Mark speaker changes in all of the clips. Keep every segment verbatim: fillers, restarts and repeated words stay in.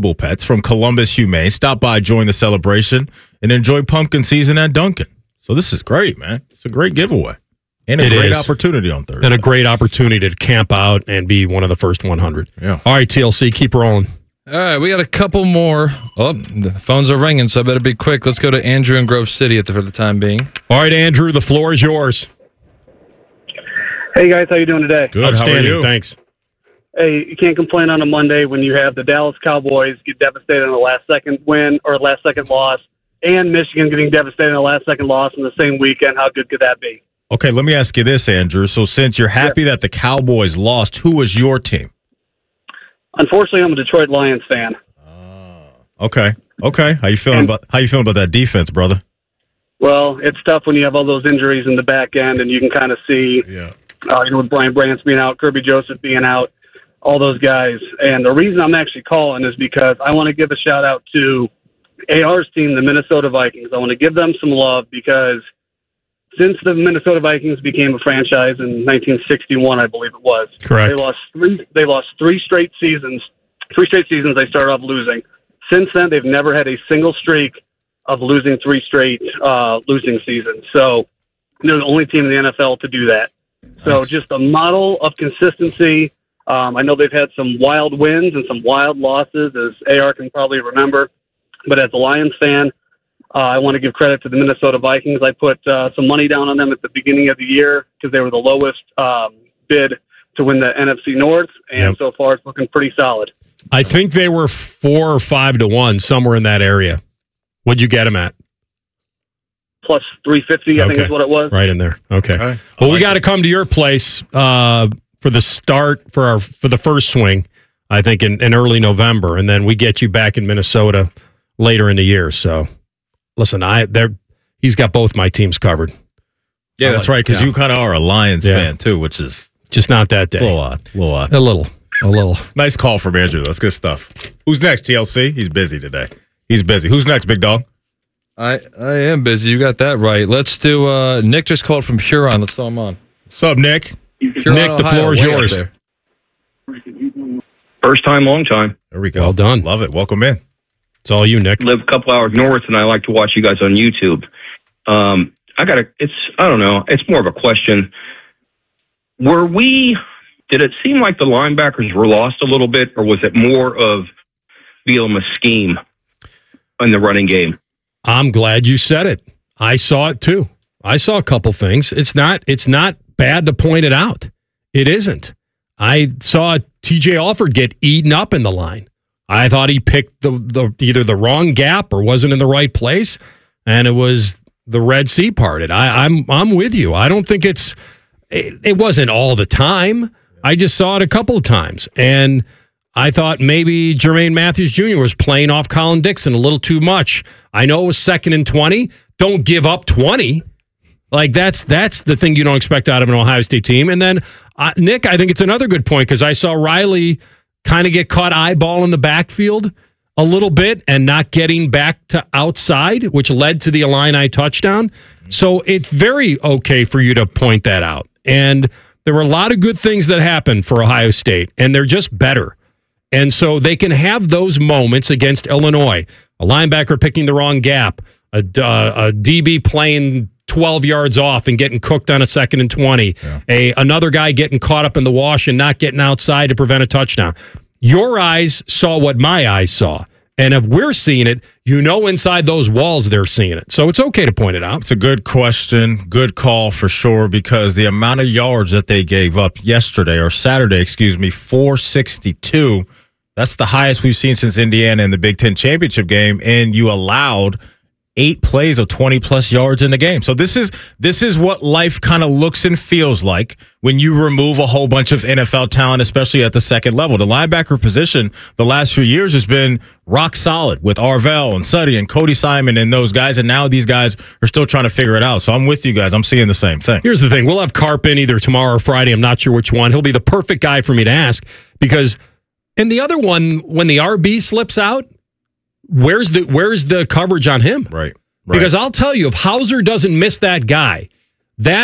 Speaker 1: Kibble Pets from Columbus Humane. Stop by, join the celebration, and enjoy pumpkin season at Dunkin'. So this is great, man. It's a great giveaway. And a
Speaker 2: It
Speaker 1: great
Speaker 2: is.
Speaker 1: opportunity on Thursday.
Speaker 2: And a great opportunity to camp out and be one of the first one hundred.
Speaker 1: Yeah.
Speaker 2: All right, T L C, keep rolling.
Speaker 3: All right, we got a couple more. Oh, the phones are ringing, so I better be quick. Let's go to Andrew in Grove City at the, for the time being.
Speaker 2: All right, Andrew, the floor is yours.
Speaker 4: Hey, guys, how you doing today?
Speaker 1: Good, how are
Speaker 2: Outstanding,
Speaker 1: you?
Speaker 2: thanks.
Speaker 4: Hey, you can't complain on a Monday when you have the Dallas Cowboys get devastated on the last-second win or last-second loss, and Michigan getting devastated on the last-second loss in the same weekend. How good could that be?
Speaker 1: Okay, let me ask you this, Andrew. So since you're happy yeah. that the Cowboys lost, who was your team?
Speaker 4: Unfortunately, I'm a Detroit Lions fan.
Speaker 1: Uh, okay, okay. How you feeling
Speaker 4: and,
Speaker 1: about how you feeling about that defense, brother?
Speaker 4: Well, it's tough when you have all those injuries in the back end, and you can kind of see,
Speaker 1: yeah.
Speaker 4: uh, you know, with Brian Branch being out, Kirby Joseph being out, all those guys. And the reason I'm actually calling is because I want to give a shout out to A R's team, the Minnesota Vikings. I want to give them some love because since the Minnesota Vikings became a franchise in nineteen sixty-one, I believe it was.
Speaker 2: Correct.
Speaker 4: They lost three. They lost three straight seasons. Three straight seasons. They started off losing. Since then, they've never had a single streak of losing three straight uh, losing seasons. So they're the only team in the N F L to do that. So nice. Just a model of consistency. Um, I know they've had some wild wins and some wild losses, as A R can probably remember. But as a Lions fan, uh, I want to give credit to the Minnesota Vikings. I put uh, some money down on them at the beginning of the year because they were the lowest um, bid to win the N F C North, and yep. so far it's looking pretty solid.
Speaker 2: I think they were four or five to one, somewhere in that area. What'd you get them at?
Speaker 4: Plus three fifty, I okay. think is what it was.
Speaker 2: Right in there. Okay.
Speaker 1: Right.
Speaker 2: Well,
Speaker 1: like
Speaker 2: we got to come to your place uh, for the start, for our for the first swing, I think, in, in early November, and then we get you back in Minnesota later in the year. So, listen, I they're he's got both my teams covered.
Speaker 1: Yeah, I that's like, right, because yeah. you kind of are a Lions
Speaker 2: yeah.
Speaker 1: fan, too, which is
Speaker 2: just not that day.
Speaker 1: A little odd. A little odd.
Speaker 2: A little. A little.
Speaker 1: Nice call from Andrew. That's good stuff. Who's next, T L C? He's busy today. He's busy. Who's next, big dog?
Speaker 3: I I am busy. You got that right. Let's do, uh, Nick just called from Huron. Let's throw him on.
Speaker 1: What's up, Nick?
Speaker 3: Huron,
Speaker 2: Nick, the
Speaker 3: Ohio,
Speaker 2: floor is yours.
Speaker 5: First time, long time.
Speaker 1: There we go.
Speaker 2: Well done.
Speaker 1: Love it. Welcome in.
Speaker 2: It's all you, Nick.
Speaker 5: Live a couple hours north, and I like to watch you guys on YouTube. Um, I got a, it's, I don't know, it's more of a question. Were we, did it seem like the linebackers were lost a little bit, or was it more of Bielema's scheme in the running game?
Speaker 2: I'm glad you said it. I saw it too. I saw a couple things. It's not, it's not bad to point it out. It isn't. I saw T J Alford get eaten up in the line. I thought he picked the, the either the wrong gap or wasn't in the right place, and it was the Red Sea parted. I, I'm I'm with you. I don't think it's it, it wasn't all the time. I just saw it a couple of times, and I thought maybe Jermaine Matthews Junior was playing off Colin Dixon a little too much. I know it was second and twenty. Don't give up twenty. Like that's that's the thing you don't expect out of an Ohio State team. And then uh, Nick, I think it's another good point because I saw Riley kind of get caught eyeball in the backfield a little bit and not getting back to outside, which led to the Illini touchdown. So it's very okay for you to point that out. And there were a lot of good things that happened for Ohio State, and they're just better. And so they can have those moments against Illinois. A linebacker picking the wrong gap, a, uh, a D B playing twelve yards off and getting cooked on a second and twenty, yeah. a another guy getting caught up in the wash and not getting outside to prevent a touchdown. Your eyes saw what my eyes saw. And if we're seeing it, you know inside those walls they're seeing it. So it's okay to point it out.
Speaker 1: It's a good question, good call for sure, because the amount of yards that they gave up yesterday, or Saturday, excuse me, four sixty-two, that's the highest we've seen since Indiana in the Big Ten championship game, and you allowed eight plays of twenty-plus yards in the game. So this is this is what life kind of looks and feels like when you remove a whole bunch of N F L talent, especially at the second level. The linebacker position the last few years has been rock solid with Arvell and Suddy and Cody Simon and those guys, and now these guys are still trying to figure it out. So I'm with you guys. I'm seeing the same thing.
Speaker 2: Here's the thing. We'll have Carp in either tomorrow or Friday. I'm not sure which one. He'll be the perfect guy for me to ask because in the other one, when the R B slips out, Where's the where's the coverage on him?
Speaker 1: Right, right.
Speaker 2: Because I'll tell you, if Hauser doesn't miss that guy, that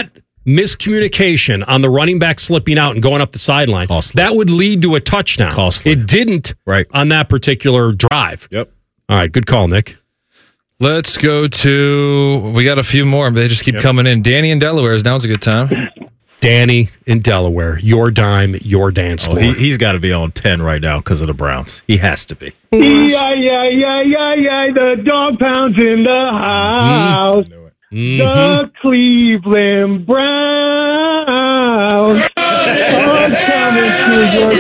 Speaker 2: miscommunication on the running back slipping out and going up the sideline,
Speaker 1: Costly.
Speaker 2: that would lead to a touchdown.
Speaker 1: Costly.
Speaker 2: It didn't
Speaker 1: Right.
Speaker 2: on that particular drive.
Speaker 1: Yep.
Speaker 2: All right, good call, Nick.
Speaker 3: Let's go to. We got a few more, but they just keep
Speaker 2: Yep.
Speaker 3: coming in. Danny in Delaware. Now's a good time.
Speaker 2: Danny in Delaware, your dime, your dance
Speaker 1: Oh,
Speaker 2: floor.
Speaker 1: he, he's got to be on ten right now because of the Browns. He has to be.
Speaker 6: Yeah, yeah, yeah, yeah, yeah. The dog pounds in the house.
Speaker 2: Mhm.
Speaker 6: The Cleveland Browns are coming to your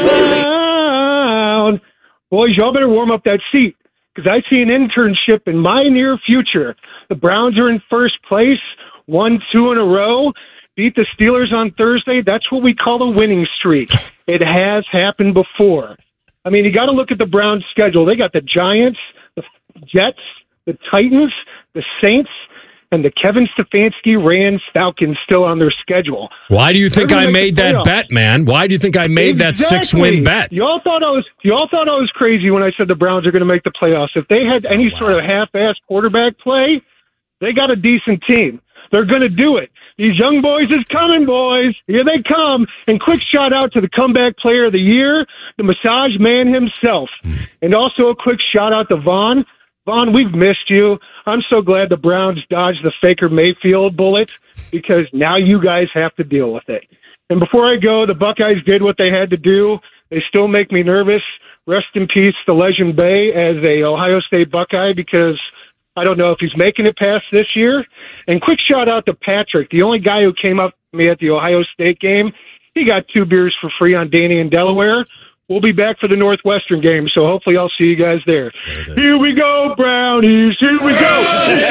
Speaker 6: town. Boys, y'all better warm up that seat because I see an internship in my near future. The Browns are in first place, won two in a row, beat the Steelers on Thursday. That's what we call a winning streak. It has happened before. I mean, you got to look at the Browns' schedule. They got the Giants, the Jets, the Titans, the Saints, and the Kevin Stefanski Rams Falcons still on their schedule.
Speaker 2: Why do you think
Speaker 6: They're
Speaker 2: I
Speaker 6: gonna make
Speaker 2: made
Speaker 6: the
Speaker 2: that
Speaker 6: playoffs.
Speaker 2: bet, man? Why do you think I made that six-win bet?
Speaker 6: Y'all thought I was y'all thought I was crazy when I said the Browns are going to make the playoffs. If they had any sort of half-ass quarterback play, they got a decent team. They're going to do it. These young boys is coming, boys. Here they come. And quick shout out to the comeback player of the year, the massage man himself. And also a quick shout out to Vaughn. Vaughn, we've missed you. I'm so glad the Browns dodged the Faker Mayfield bullet because now you guys have to deal with it. And before I go, the Buckeyes did what they had to do. They still make me nervous. Rest in peace, the legend Bay as a Ohio State Buckeye because I don't know if he's making it past this year. And quick shout out to Patrick, the only guy who came up to me at the Ohio State game. He got two beers for free on Danny in Delaware. We'll be back for the Northwestern game, so hopefully I'll see you guys there. Here we go, Brownies. Here we go.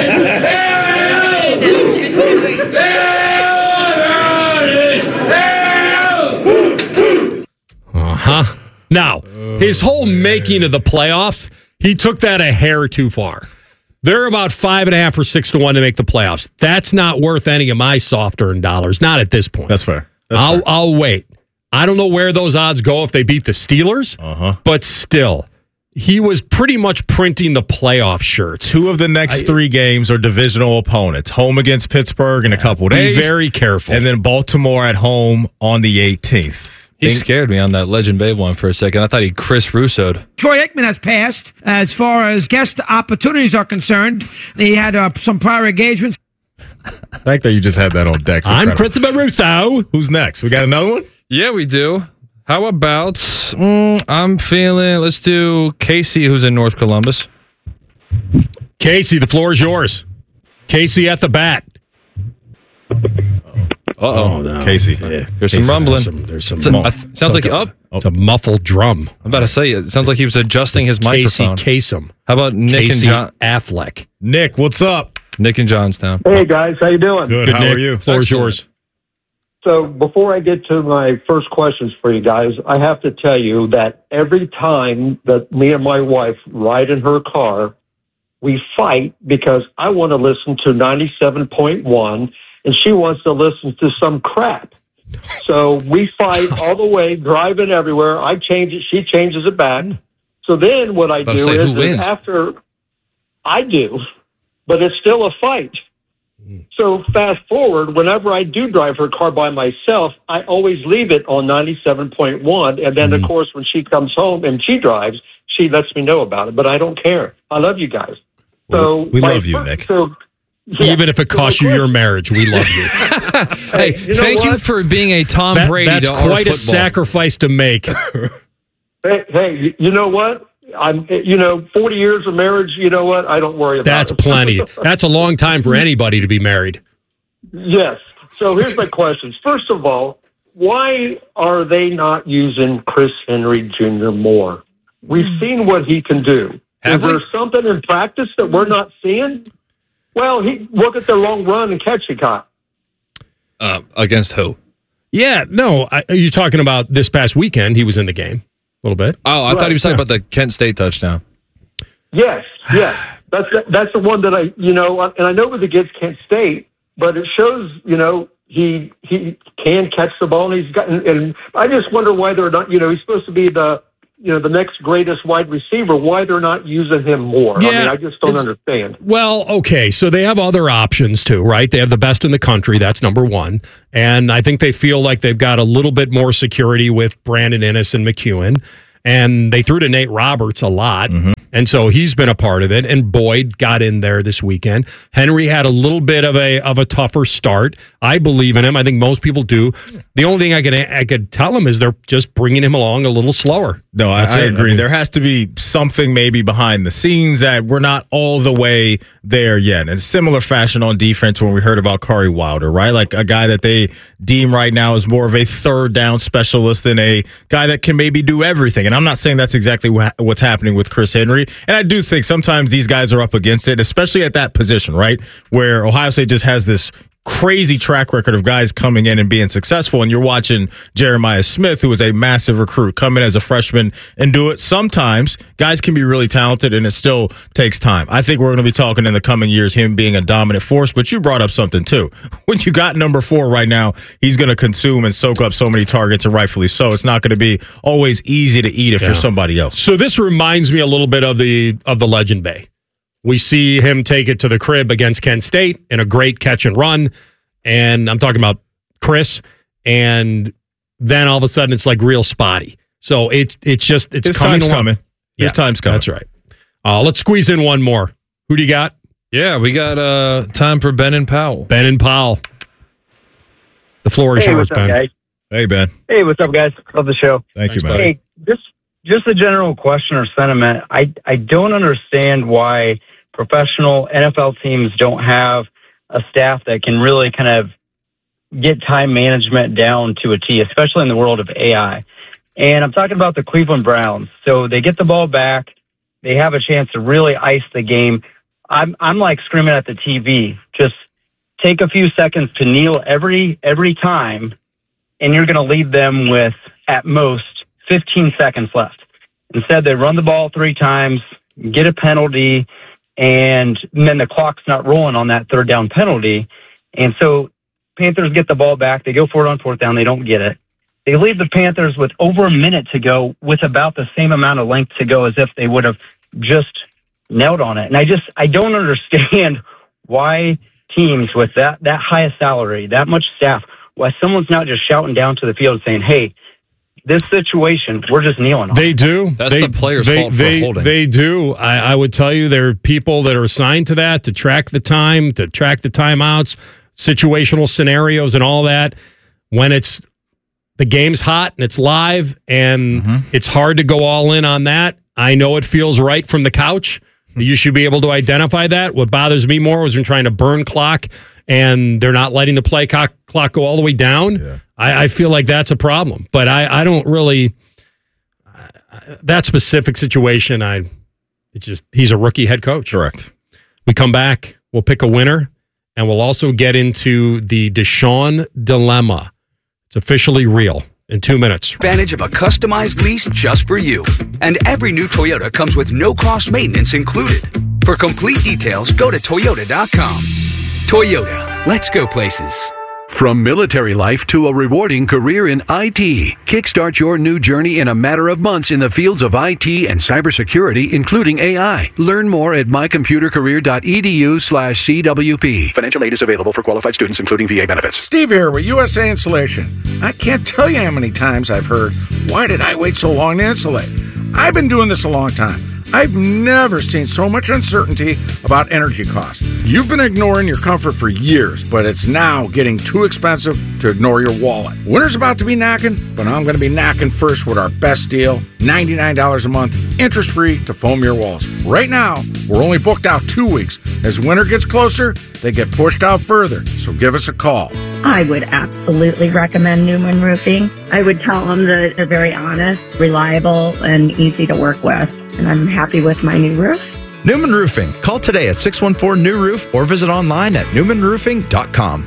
Speaker 2: Uh-huh. Now, his whole making of the playoffs, he took that a hair too far. They're about five and a half or six to one to make the playoffs. That's not worth any of my soft earned dollars. Not at this point.
Speaker 1: That's fair. That's
Speaker 2: I'll
Speaker 1: fair.
Speaker 2: I'll wait. I don't know where those odds go if they beat the Steelers,
Speaker 1: Uh-huh.
Speaker 2: but still, he was pretty much printing the playoff shirts.
Speaker 1: Two of the next
Speaker 2: I-
Speaker 1: three games are divisional opponents. Home against Pittsburgh in a couple
Speaker 2: Be
Speaker 1: days.
Speaker 2: very careful.
Speaker 1: And then Baltimore at home on the eighteenth.
Speaker 3: He scared me on that Legend Babe one for a second. I thought he Chris Russo'd.
Speaker 7: Troy Aikman has passed as far as guest opportunities are concerned. He had uh, some prior engagements.
Speaker 1: I like that you just had that on deck. It's
Speaker 2: I'm
Speaker 1: incredible.
Speaker 2: Christopher Russo.
Speaker 1: Who's next? We got another one?
Speaker 3: Yeah, we do. How about, mm, I'm feeling, let's do Casey, who's in North Columbus.
Speaker 2: Casey, the floor is yours. Casey at the bat.
Speaker 3: Uh-oh.
Speaker 2: no.
Speaker 1: Casey.
Speaker 2: Yeah.
Speaker 3: There's some
Speaker 2: Casey,
Speaker 3: rumbling.
Speaker 2: There's some, there's some
Speaker 3: It's a-
Speaker 2: mu-
Speaker 3: I th- sounds like, oh,
Speaker 2: it's a muffled drum.
Speaker 3: I'm about to say, it sounds like he was adjusting his
Speaker 2: Casey
Speaker 3: microphone.
Speaker 2: Kasem.
Speaker 3: How about Nick
Speaker 2: Casey
Speaker 3: and John?
Speaker 2: Affleck.
Speaker 1: Nick, what's up?
Speaker 3: Nick in Johnstown.
Speaker 6: Hey, guys. How you doing?
Speaker 1: Good.
Speaker 2: Good,
Speaker 1: How
Speaker 2: Nick.
Speaker 1: are you?
Speaker 2: Floor is
Speaker 3: Excellent.
Speaker 2: yours.
Speaker 6: So before I get to my first questions for you guys, I have to tell you that every time that me and my wife ride in her car, we fight because I want to listen to ninety-seven point one and she wants to listen to some crap. So we fight all the way, driving everywhere. I change it, she changes it back. So then what I
Speaker 3: About
Speaker 6: do
Speaker 3: to say,
Speaker 6: is,
Speaker 3: who wins?
Speaker 6: is after I do, but it's still a fight. So fast forward, whenever I do drive her car by myself, I always leave it on ninety-seven point one. And then, of course, when she comes home and she drives, she lets me know about it. But I don't care. I love you guys. So
Speaker 1: we
Speaker 6: my
Speaker 1: love you,
Speaker 6: fir-
Speaker 1: Nick.
Speaker 6: So, yeah.
Speaker 2: Even if it
Speaker 6: So my
Speaker 2: costs you your
Speaker 6: question-
Speaker 2: marriage, we love you.
Speaker 3: Hey,
Speaker 6: you know
Speaker 3: thank you
Speaker 6: what?
Speaker 3: for being a Tom
Speaker 2: That-
Speaker 3: Brady
Speaker 2: that's
Speaker 3: to our
Speaker 2: quite a
Speaker 3: football.
Speaker 2: sacrifice to make.
Speaker 6: Hey, hey, you know what? I'm, you know, forty years of marriage. You know what? I don't worry about
Speaker 2: That's
Speaker 6: it.
Speaker 2: plenty. That's a long time for anybody to be married.
Speaker 6: Yes. So here's my questions. First of all, why are they not using Chris Henry Junior more? We've seen what he can do.
Speaker 3: Have
Speaker 6: Is there
Speaker 3: we?
Speaker 6: something in practice that we're not seeing? Well, he look at the long run and catch he caught.
Speaker 3: Uh, against who?
Speaker 2: Yeah, no. I, are you talking about this past weekend? He was in the game a little bit.
Speaker 3: Oh, I
Speaker 6: Right,
Speaker 3: thought he was talking
Speaker 2: yeah.
Speaker 3: about the Kent State touchdown.
Speaker 6: Yes, yes. That's the, that's the one that I, you know, and I know it was against Kent State, but it shows, you know, he he can catch the ball, and he's gotten. And I just wonder why they're not. You know, he's supposed to be the
Speaker 8: you know, the next greatest wide receiver, why they're not using him more.
Speaker 2: Yeah,
Speaker 8: I mean, I just don't understand.
Speaker 2: Well, okay, so they have other options too, right? They have the best in the country. That's number one. And I think they feel like they've got a little bit more security with Brandon Inniss and McEwen. And they threw to Nate Roberts a lot. Mm-hmm. And so he's been a part of it. And Boyd got in there this weekend. Henry had a little bit of a of a tougher start. I believe in him. I think most people do. The only thing I could I could tell him is they're just bringing him along a little slower.
Speaker 1: No, I, I agree. I mean, there has to be something maybe behind the scenes that we're not all the way there yet. In similar fashion on defense when we heard about Corey Wilder, right? Like a guy that they deem right now is more of a third down specialist than a guy that can maybe do everything. And I'm not saying that's exactly what's happening with Chris Henry. And I do think sometimes these guys are up against it, especially at that position, right? Where Ohio State just has this crazy track record of guys coming in and being successful. And you're watching Jeremiah Smith, who is a massive recruit, come in as a freshman and do it. Sometimes guys can be really talented and it still takes time. I think we're going to be talking in the coming years, him being a dominant force, but you brought up something too. When you got number four right now, he's going to consume and soak up so many targets, and rightfully so. It's not going to be always easy to eat if yeah. you're somebody else.
Speaker 2: So this reminds me a little bit of the of the Legend Bay. We see him take it to the crib against Kent State in a great catch and run. And I'm talking about Chris. And then all of a sudden it's like real spotty. So it's it's just, it's
Speaker 1: His
Speaker 2: coming
Speaker 1: time's
Speaker 2: along.
Speaker 1: coming. His
Speaker 2: yeah,
Speaker 1: time's coming.
Speaker 2: That's right. Uh, let's squeeze in one more. Who do you got?
Speaker 3: Yeah, we got uh, time for Ben and Powell.
Speaker 2: Ben and Powell. The floor is
Speaker 9: hey,
Speaker 2: yours,
Speaker 9: what's up,
Speaker 2: Ben.
Speaker 9: Guys?
Speaker 1: Hey, Ben.
Speaker 9: Hey, what's up, guys? Love the show.
Speaker 1: Thank
Speaker 2: Thanks,
Speaker 1: you, buddy.
Speaker 9: Hey, just, just a general question or sentiment. I, I don't understand why professional N F L teams don't have a staff that can really kind of get time management down to a T, especially in the world of A I. And I'm talking about the Cleveland Browns. So they get the ball back. They have a chance to really ice the game. I'm, I'm like screaming at the T V, just take a few seconds to kneel every, every time, and you're going to leave them with, at most, fifteen seconds left. Instead, they run the ball three times, get a penalty, and then the clock's not rolling on that third down penalty. And so Panthers get the ball back. They go for it on fourth down. They don't get it. They leave the Panthers with over a minute to go with about the same amount of length to go as if they would have just knelt on it. And I just, I don't understand why teams with that, that high a salary, that much staff, why someone's not just shouting down to the field saying, hey, this situation, we're just kneeling on.
Speaker 2: They do.
Speaker 3: That's
Speaker 2: they,
Speaker 3: the player's
Speaker 2: they,
Speaker 3: fault
Speaker 2: they,
Speaker 3: for holding.
Speaker 2: They do. I, I would tell you there are people that are assigned to that, to track the time, to track the timeouts, situational scenarios and all that. When it's the game's hot and it's live and mm-hmm. it's hard to go all in on that. I know it feels right from the couch. You should be able to identify that. What bothers me more was when trying to burn clock and they're not letting the play clock, clock go all the way down. Yeah. I, I feel like that's a problem. But I, I don't really uh, that specific situation. I it's just he's a rookie head coach.
Speaker 1: Correct.
Speaker 2: We come back. We'll pick a winner, and we'll also get into the Deshaun dilemma. It's officially real in two minutes.
Speaker 10: Advantage of a customized lease just for you. And every new Toyota comes with no-cost maintenance included. For complete details, go to toyota dot com. Toyota, let's go places.
Speaker 11: From military life to a rewarding career in I T, kickstart your new journey in a matter of months in the fields of I T and cybersecurity, including A I. Learn more at mycomputercareer.edu slash CWP. Financial aid is available for qualified students, including V A benefits.
Speaker 12: Steve here with U S A Insulation. I can't tell you how many times I've heard, why did I wait so long to insulate? I've been doing this a long time. I've never seen so much uncertainty about energy costs. You've been ignoring your comfort for years, but it's now getting too expensive to ignore your wallet. Winter's about to be knocking, but I'm going to be knocking first with our best deal, ninety-nine dollars a month, interest-free to foam your walls. Right now, we're only booked out two weeks. As winter gets closer, they get pushed out further, so give us a call.
Speaker 13: I would absolutely recommend Newman Roofing. I would tell them that they're very honest, reliable, and easy to work with. And I'm happy with my new roof.
Speaker 14: Newman Roofing. Call today at six one four, new roof or visit online at newman roofing dot com.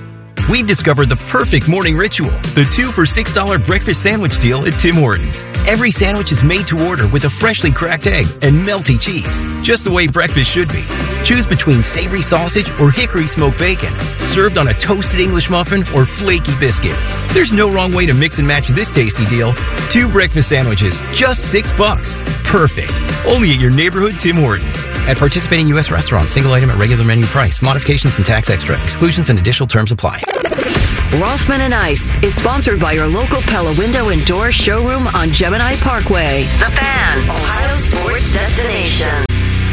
Speaker 14: we've discovered the perfect morning ritual, the two for six dollars breakfast sandwich deal at Tim Hortons. Every sandwich is made to order with a freshly cracked egg and melty cheese, just the way breakfast should be. Choose between savory sausage or hickory smoked bacon, served on a toasted English muffin or flaky biscuit. There's no wrong way to mix and match this tasty deal. Two breakfast sandwiches, just six bucks. Perfect. Only at your neighborhood Tim Hortons. At participating U S restaurants, single item at regular menu price. Modifications and tax extra. Exclusions and additional terms apply.
Speaker 15: Rothman and Ice is sponsored by your local Pella Window and Door showroom on Gemini Parkway. The Fan, Ohio sports destination.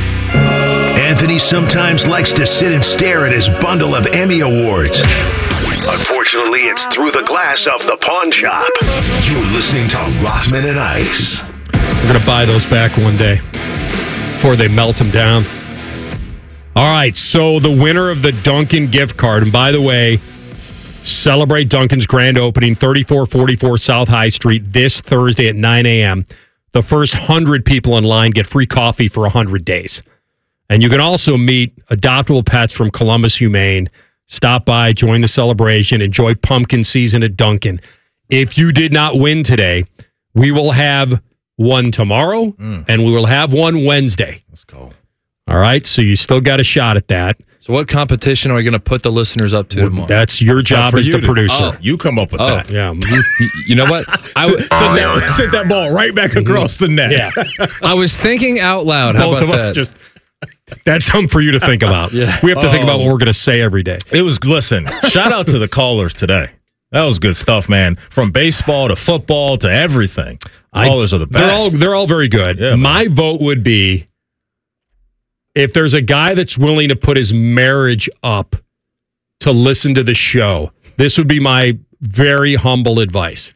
Speaker 16: Anthony sometimes likes to sit and stare at his bundle of Emmy Awards. Unfortunately, it's through the glass of the pawn shop. You're listening to Rothman and Ice.
Speaker 2: We're going to buy those back one day before they melt them down. All right, so the winner of the Dunkin' gift card, and by the way, celebrate Dunkin's grand opening, thirty-four forty-four South High Street, this Thursday at nine a.m. The first one hundred people in line get free coffee for one hundred days. And you can also meet adoptable pets from Columbus Humane. Stop by, join the celebration, enjoy pumpkin season at Dunkin'. If you did not win today, we will have one tomorrow, mm. and we will have one Wednesday.
Speaker 1: Let's go.
Speaker 2: All right, so you still got a shot at that.
Speaker 3: So what competition are we going to put the listeners up to
Speaker 2: well,
Speaker 3: tomorrow?
Speaker 2: That's your job as the producer.
Speaker 1: Oh, you come up with
Speaker 3: oh.
Speaker 1: that.
Speaker 2: Yeah.
Speaker 3: You know what?
Speaker 1: I w- send, that, send that ball right back across the net.
Speaker 2: Yeah.
Speaker 3: I was thinking out loud. How
Speaker 2: Both
Speaker 3: about
Speaker 2: of us
Speaker 3: that?
Speaker 2: just... That's something for you to think about.
Speaker 3: Yeah.
Speaker 2: We have to think
Speaker 1: Oh.
Speaker 2: about what we're going to say every day.
Speaker 1: It was, listen, shout out to the callers today. That was good stuff, man. From baseball to football to everything. Callers are the best.
Speaker 2: They're all, they're all very good.
Speaker 1: Yeah,
Speaker 2: My man. vote would be if there's a guy that's willing to put his marriage up to listen to the show, this would be my very humble advice.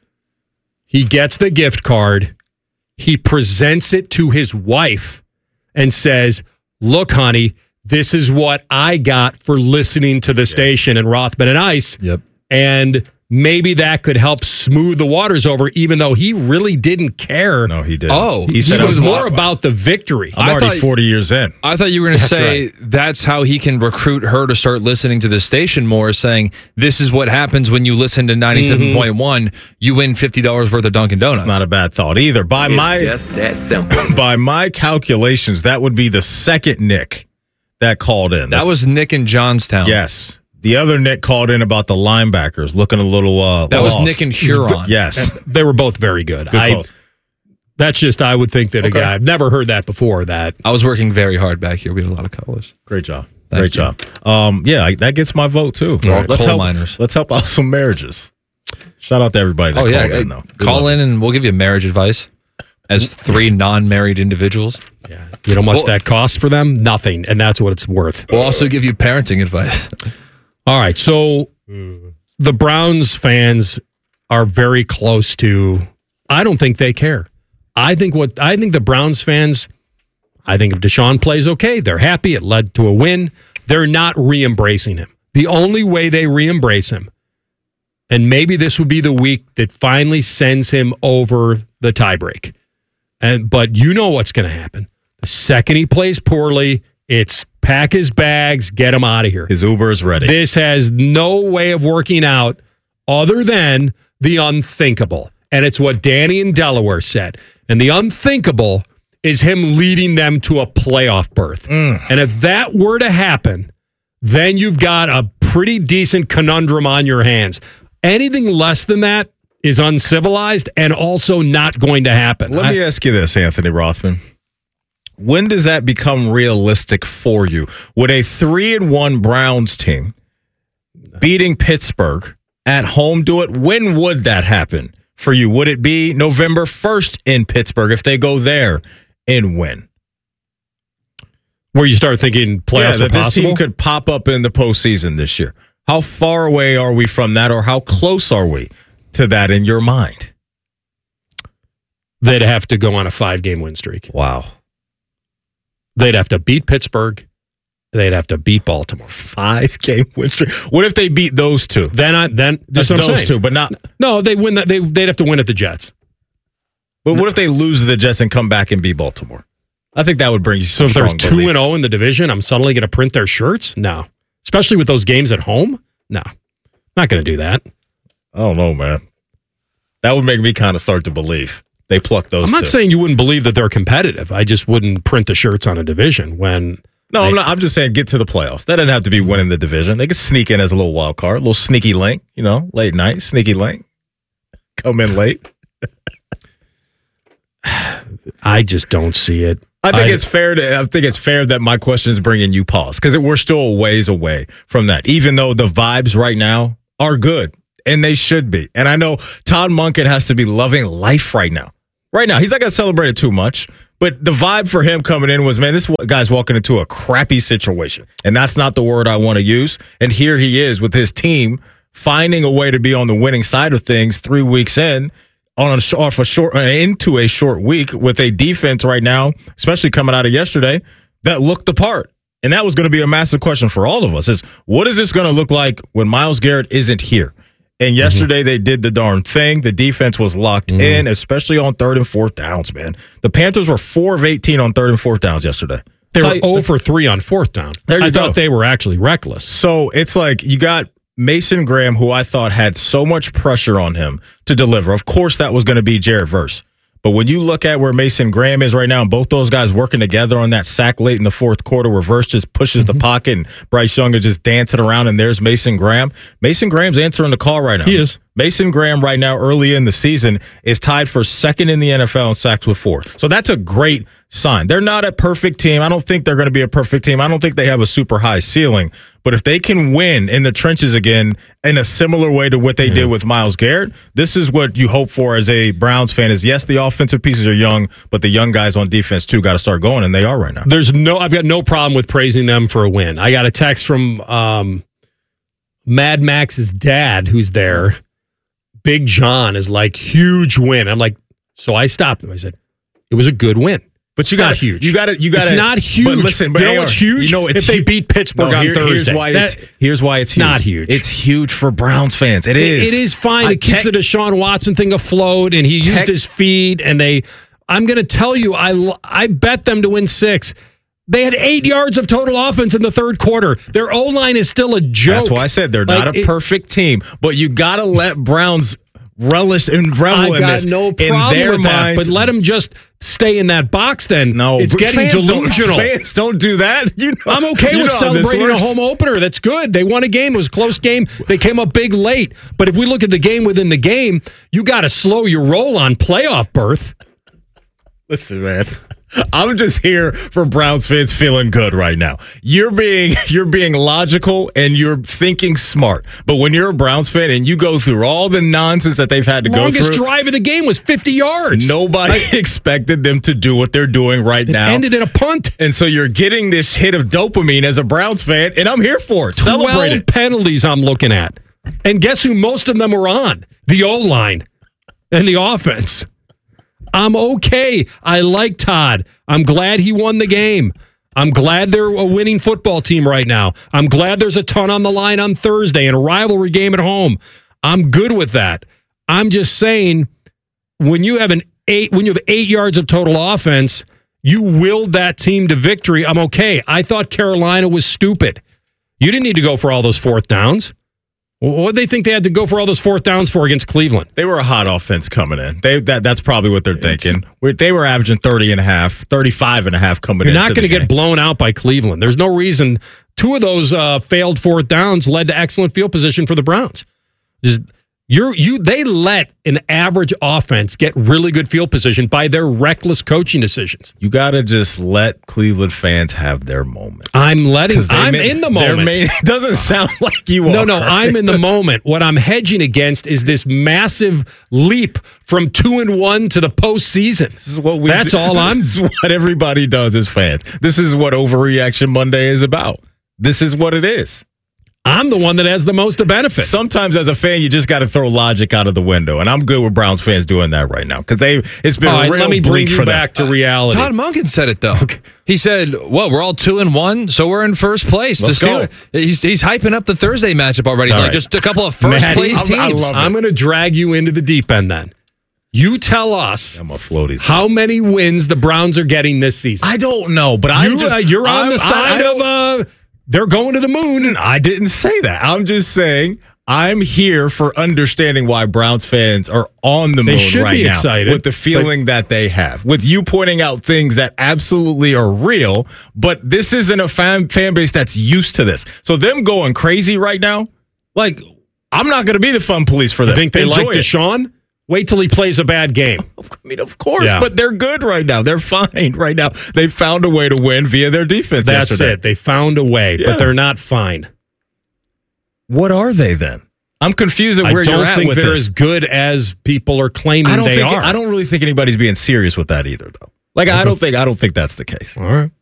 Speaker 2: He gets the gift card. He presents it to his wife and says, look, honey, this is what I got for listening to the yeah. station and Rothman and Ice.
Speaker 3: Yep.
Speaker 2: And maybe that could help smooth the waters over, even though he really didn't care.
Speaker 1: No, he didn't.
Speaker 3: Oh,
Speaker 1: he,
Speaker 2: he
Speaker 1: said
Speaker 2: was more about the victory.
Speaker 1: I'm
Speaker 3: I
Speaker 1: already
Speaker 3: thought,
Speaker 1: forty years in.
Speaker 3: I thought you were going to
Speaker 2: That's
Speaker 3: say
Speaker 2: right.
Speaker 3: that's how he can recruit her to start listening to the station more, saying this is what happens when you listen to ninety-seven point one. Mm-hmm. You win fifty dollars worth of Dunkin' Donuts.
Speaker 1: It's not a bad thought either. By
Speaker 10: It's
Speaker 1: my
Speaker 10: just that simple.
Speaker 1: By my calculations, that would be the second Nick that called in.
Speaker 3: That was Nick in Johnstown.
Speaker 1: Yes. The other Nick called in about the linebackers, looking a little uh
Speaker 3: That
Speaker 1: lost.
Speaker 3: was Nick and Huron.
Speaker 1: Yes.
Speaker 2: They were both very good.
Speaker 1: Good
Speaker 2: I,
Speaker 1: calls.
Speaker 2: that's just, I would think that
Speaker 1: Okay.
Speaker 2: a guy, I've never heard that before, that.
Speaker 3: I was working very hard back here. We had a lot of callers.
Speaker 1: Great job.
Speaker 3: Thank
Speaker 1: Great
Speaker 3: you.
Speaker 1: job. Um, yeah, I, that gets my vote too.
Speaker 3: We're all
Speaker 1: let's
Speaker 3: coal
Speaker 1: help,
Speaker 3: miners.
Speaker 1: Let's help out some marriages. Shout out to everybody that
Speaker 3: Oh, yeah.
Speaker 1: called in,
Speaker 3: Hey,
Speaker 1: though.
Speaker 3: call in and we'll give you marriage advice as three non-married individuals.
Speaker 2: Yeah. You know how much
Speaker 3: Well-
Speaker 2: that costs for them? Nothing. And that's what it's worth.
Speaker 3: We'll also give you parenting advice.
Speaker 2: All right. So the Browns fans are very close to, I don't think they care. I think what, I think the Browns fans, I think if Deshaun plays okay, they're happy. It led to a win. They're not re-embracing him. The only way they re-embrace him, and maybe this would be the week that finally sends him over the tiebreak. And but you know what's going to happen. The second he plays poorly, it's pack his bags, get him out of here.
Speaker 1: His Uber is ready.
Speaker 2: This has no way of working out other than the unthinkable. And it's what Danny in Delaware said. And the unthinkable is him leading them to a playoff berth.
Speaker 1: Mm.
Speaker 2: And if that were to happen, then you've got a pretty decent conundrum on your hands. Anything less than that is uncivilized and also not going to happen.
Speaker 1: Let
Speaker 2: I,
Speaker 1: me ask you this, Anthony Rothman. When does that become realistic for you? Would a three and one Browns team beating Pittsburgh at home do it? When would that happen for you? Would it be November first in Pittsburgh if they go there and win?
Speaker 2: Where you start thinking playoffs
Speaker 1: yeah,
Speaker 2: are
Speaker 1: that this
Speaker 2: possible?
Speaker 1: team could pop up in the postseason this year. How far away are we from that, or how close are we to that in your mind?
Speaker 2: They'd have to go on a five-game win streak.
Speaker 1: Wow.
Speaker 2: They'd have to beat Pittsburgh. They'd have to beat Baltimore.
Speaker 1: Five-game win streak. What if they beat those two?
Speaker 2: Then I then that's
Speaker 1: Just
Speaker 2: what I'm
Speaker 1: those
Speaker 2: saying.
Speaker 1: two, but not.
Speaker 2: No, they win that. They they'd have to win at the Jets.
Speaker 1: But what if they lose to the Jets and come back and beat Baltimore? I think that would bring you
Speaker 2: So
Speaker 1: some
Speaker 2: if they're
Speaker 1: strong
Speaker 2: two
Speaker 1: belief.
Speaker 2: and zero in the division, I'm suddenly going to print their shirts? No, especially with those games at home. No, Not going to do that.
Speaker 1: I don't know, man. That would make me kind of start to believe they pluck those
Speaker 2: I'm not
Speaker 1: two.
Speaker 2: saying you wouldn't believe that they're competitive. I just wouldn't print the shirts on a division when.
Speaker 1: No,
Speaker 2: they,
Speaker 1: I'm not. I'm just saying get to the playoffs. That doesn't have to be winning the division. They could sneak in as a little wild card, a little sneaky link, you know, late night, sneaky link. Come in late.
Speaker 2: I just don't see it.
Speaker 1: I think
Speaker 2: I,
Speaker 1: it's fair to. I think it's fair that my question is bringing you pause because we're still a ways away from that. Even though the vibes right now are good and they should be, and I know Todd Monken has to be loving life right now. Right now, he's not gonna celebrate it too much, but the vibe for him coming in was, man, this guy's walking into a crappy situation, and that's not the word I want to use. And here he is with his team finding a way to be on the winning side of things three weeks in. On a, off a short into a short week with a defense right now, especially coming out of yesterday, that looked the part. And that was going to be a massive question for all of us is what is this going to look like when Myles Garrett isn't here? And yesterday mm-hmm. they did the darn thing. The defense was locked mm-hmm. in, especially on third and fourth downs, man. The Panthers were four of eighteen on third and fourth downs yesterday.
Speaker 2: They were zero for three on fourth down.
Speaker 1: There you
Speaker 2: I
Speaker 1: go.
Speaker 2: thought they were actually reckless.
Speaker 1: So it's like you got Mason Graham, who I thought had so much pressure on him to deliver. Of course, that was going to be Jared Verse. But when you look at where Mason Graham is right now, and both those guys working together on that sack late in the fourth quarter where Verse just pushes mm-hmm. the pocket and Bryce Young is just dancing around, and there's Mason Graham. Mason Graham's answering the call right now.
Speaker 2: He is.
Speaker 1: Mason Graham right now, early in the season, is tied for second in the N F L in sacks with four. So that's a great sign. They're not a perfect team. I don't think they're going to be a perfect team. I don't think they have a super high ceiling. But if they can win in the trenches again in a similar way to what they yeah. did with Myles Garrett, this is what you hope for as a Browns fan is, yes, the offensive pieces are young, but the young guys on defense, too, got to start going, and they are right now.
Speaker 2: There's no, I've got no problem with praising them for a win. I got a text from um, Mad Max's dad, who's there. Big John is like, huge win. I'm like, so I stopped him. I said, it was a good win.
Speaker 1: But you
Speaker 2: got
Speaker 1: it huge. You got it. You got
Speaker 2: It's
Speaker 1: it.
Speaker 2: not huge.
Speaker 1: But listen, but
Speaker 2: you know
Speaker 1: A R,
Speaker 2: what's huge?
Speaker 1: You know, it's
Speaker 2: if they
Speaker 1: hu-
Speaker 2: beat Pittsburgh
Speaker 1: no,
Speaker 2: on
Speaker 1: here,
Speaker 2: Thursday.
Speaker 1: Here's why,
Speaker 2: that,
Speaker 1: it's, here's why it's huge.
Speaker 2: Not huge.
Speaker 1: It's huge for Browns fans. It is.
Speaker 2: It is fine.
Speaker 1: I
Speaker 2: It keeps
Speaker 1: te-
Speaker 2: the Deshaun Watson thing afloat, and he
Speaker 1: Tech-
Speaker 2: used his feet. And they, I'm going to tell you, I I bet them to win six. They had eight yards of total offense in the third quarter. Their O line is still a joke.
Speaker 1: That's why I said they're
Speaker 2: like,
Speaker 1: not a
Speaker 2: it,
Speaker 1: perfect team, but you got to let Browns relish and revel
Speaker 2: I
Speaker 1: in
Speaker 2: got
Speaker 1: this.
Speaker 2: no
Speaker 1: in
Speaker 2: problem
Speaker 1: their
Speaker 2: with that,
Speaker 1: minds.
Speaker 2: but let them just stay in that box then.
Speaker 1: No,
Speaker 2: it's getting
Speaker 1: fans
Speaker 2: delusional.
Speaker 1: Don't, fans don't do that. You know,
Speaker 2: I'm okay
Speaker 1: you
Speaker 2: with
Speaker 1: know how this
Speaker 2: celebrating a
Speaker 1: works.
Speaker 2: home opener. That's good. They won a game. It was a close game. They came up big late. But if we look at the game within the game, you got to slow your roll on playoff berth.
Speaker 1: Listen, man. I'm just here for Browns fans feeling good right now. You're being you're being logical and you're thinking smart. But when you're a Browns fan and you go through all the nonsense that they've had to
Speaker 2: Longest
Speaker 1: go through,
Speaker 2: drive of the game was fifty yards.
Speaker 1: Nobody I, expected them to do what they're doing right
Speaker 2: it
Speaker 1: now.
Speaker 2: Ended in a punt.
Speaker 1: And so you're getting this hit of dopamine as a Browns fan, and I'm here for it. Celebrate it.
Speaker 2: Penalties I'm looking at. And guess who most of them were on? The O-line and the offense. I'm okay. I like Todd. I'm glad he won the game. I'm glad they're a winning football team right now. I'm glad there's a ton on the line on Thursday and a rivalry game at home. I'm good with that. I'm just saying when you have an eight, when you have eight yards of total offense, you willed that team to victory. I'm okay. I thought Carolina was stupid. You didn't need to go for all those fourth downs. What did they think they had to go for all those fourth downs for against Cleveland?
Speaker 1: They were a hot offense coming in. They that That's probably what they're thinking. They were averaging thirty and a half, thirty-five and a half coming in.
Speaker 2: You're not going to get blown out by Cleveland. There's no reason. Two of those uh, failed fourth downs led to excellent field position for the Browns. Just, you're, you, they let an average offense get really good field position by their reckless coaching decisions.
Speaker 1: You got to just let Cleveland fans have their moment.
Speaker 2: I'm letting. I'm
Speaker 1: may,
Speaker 2: in the moment.
Speaker 1: May, it doesn't sound like you
Speaker 2: no,
Speaker 1: are.
Speaker 2: No, no. I'm in the moment. What I'm hedging against is this massive leap from two and one to the postseason.
Speaker 1: This is what we.
Speaker 2: That's
Speaker 1: do.
Speaker 2: all
Speaker 1: this
Speaker 2: I'm.
Speaker 1: This is what everybody does as fans. This is what Overreaction Monday is about. This is what it is.
Speaker 2: I'm the one that has the most to benefit.
Speaker 1: Sometimes as a fan, you just got to throw logic out of the window, and I'm good with Browns fans doing that right now because they it's been
Speaker 2: right,
Speaker 1: real
Speaker 2: let me
Speaker 1: bleak
Speaker 2: bring you
Speaker 1: for
Speaker 2: back
Speaker 1: them.
Speaker 2: to reality.
Speaker 3: Uh, Todd Monken said it though. Okay. He said, "Well, we're all two and one, so we're in first place."
Speaker 1: Let's
Speaker 3: the
Speaker 1: go.
Speaker 3: He's he's hyping up the Thursday matchup already. He's
Speaker 1: All
Speaker 3: like,
Speaker 1: right.
Speaker 3: just a couple of first
Speaker 2: Maddie,
Speaker 3: place
Speaker 2: I'm,
Speaker 3: teams.
Speaker 2: I love I'm going to drag you into the deep end then. You tell us
Speaker 1: I'm a floaty.
Speaker 2: how many wins the Browns are getting this season.
Speaker 1: I don't know, but I'm
Speaker 2: you,
Speaker 1: just
Speaker 2: uh, you're on
Speaker 1: I'm,
Speaker 2: the side
Speaker 1: I, I
Speaker 2: of uh, they're going to the moon.
Speaker 1: I didn't say that. I'm just saying I'm here for understanding why Browns fans are on the
Speaker 2: They
Speaker 1: moon
Speaker 2: should
Speaker 1: right
Speaker 2: be
Speaker 1: now
Speaker 2: excited,
Speaker 1: with the feeling that they have, with you pointing out things that absolutely are real, but this isn't a fan, fan base that's used to this. So them going crazy right now, like, I'm not going to be the fun police for them.
Speaker 2: You think they
Speaker 1: Enjoy
Speaker 2: like
Speaker 1: it.
Speaker 2: Deshaun? Wait till he plays a bad game.
Speaker 1: I mean, of course,
Speaker 2: Yeah.
Speaker 1: but they're good right now. They're fine right now. They found a way to win via their defense
Speaker 2: That's
Speaker 1: yesterday.
Speaker 2: it. They found a way,
Speaker 1: Yeah.
Speaker 2: but they're not fine.
Speaker 1: What are they then? I'm confused at where
Speaker 2: I don't
Speaker 1: you're at
Speaker 2: think
Speaker 1: with
Speaker 2: they're
Speaker 1: this.
Speaker 2: as good as people are claiming
Speaker 1: I don't
Speaker 2: they
Speaker 1: think
Speaker 2: are.
Speaker 1: I don't really think anybody's being serious with that either, though. Like I
Speaker 2: Okay.
Speaker 1: don't think I don't think that's the case.
Speaker 2: All right.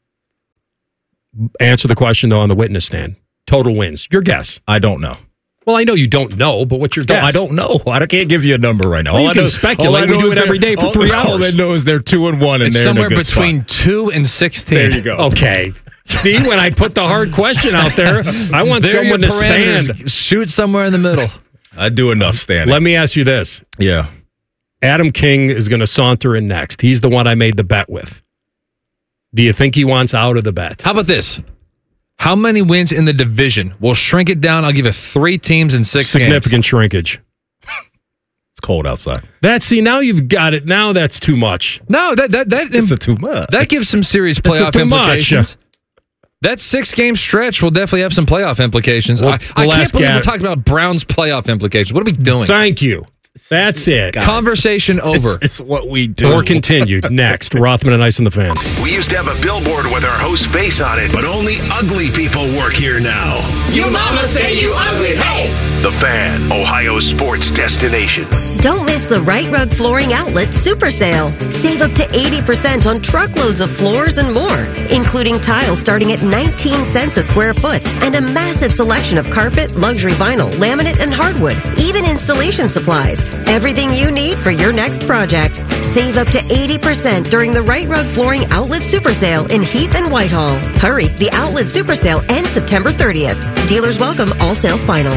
Speaker 2: Answer the question though on the witness stand. Total wins. Your guess.
Speaker 1: I don't know.
Speaker 2: Well, I know you don't know, but what's your
Speaker 1: No,
Speaker 2: guess?
Speaker 1: I don't know. I can't give you a number right now.
Speaker 2: Well,
Speaker 1: All
Speaker 2: you
Speaker 1: I
Speaker 2: can
Speaker 1: know,
Speaker 2: speculate.
Speaker 1: all I
Speaker 2: We
Speaker 1: know
Speaker 2: do
Speaker 1: is
Speaker 2: it every
Speaker 1: they're-
Speaker 2: day for
Speaker 1: all-
Speaker 2: three
Speaker 1: All
Speaker 2: hours.
Speaker 1: I know is they're two and one, and
Speaker 3: It's
Speaker 1: they're
Speaker 3: somewhere
Speaker 1: in a good
Speaker 3: between
Speaker 1: spot.
Speaker 3: two and sixteen.
Speaker 1: There you go.
Speaker 2: Okay. See, when I put the hard question out there, I want
Speaker 3: There are
Speaker 2: someone
Speaker 3: your
Speaker 2: to
Speaker 3: parameters.
Speaker 2: stand.
Speaker 3: Shoot somewhere in the middle.
Speaker 1: I do enough standing.
Speaker 2: Let me ask you this.
Speaker 1: Yeah.
Speaker 2: Adam King is going to saunter in next. He's the one I made the bet with. Do you think he wants out of the bet?
Speaker 3: How about this? How many wins in the division? We'll shrink it down. I'll give you three teams in six
Speaker 2: Significant
Speaker 3: games.
Speaker 2: shrinkage.
Speaker 1: It's cold outside.
Speaker 2: That see now you've got it. Now that's too much.
Speaker 3: No, that that that
Speaker 1: It's a too much.
Speaker 3: that gives some serious
Speaker 2: That's a
Speaker 3: playoff
Speaker 2: too much.
Speaker 3: implications. That six game stretch will definitely have some playoff implications.
Speaker 2: We'll-
Speaker 3: I, I
Speaker 2: we'll
Speaker 3: can't
Speaker 2: ask
Speaker 3: believe we're
Speaker 2: Adam.
Speaker 3: talking about Browns playoff implications. What are we doing?
Speaker 2: Thank you. That's it.
Speaker 3: Conversation over.
Speaker 1: It's, it's what we do.
Speaker 2: Or continued. Next, Rothman and Ice and the Fan.
Speaker 16: We used to have a billboard with our host's face on it, but only ugly people work here now.
Speaker 17: You mama say you ugly, hey!
Speaker 16: The Fan, Ohio's sports destination.
Speaker 18: Don't miss the Right Rug Flooring Outlet Super Sale. Save up to eighty percent on truckloads of floors and more, including tile starting at nineteen cents a square foot and a massive selection of carpet, luxury vinyl, laminate, and hardwood, even installation supplies. Everything you need for your next project. Save up to eighty percent during the Right Rug Flooring Outlet Super Sale in Heath and Whitehall. Hurry, the Outlet Super Sale ends September thirtieth. Dealers welcome, all sales final.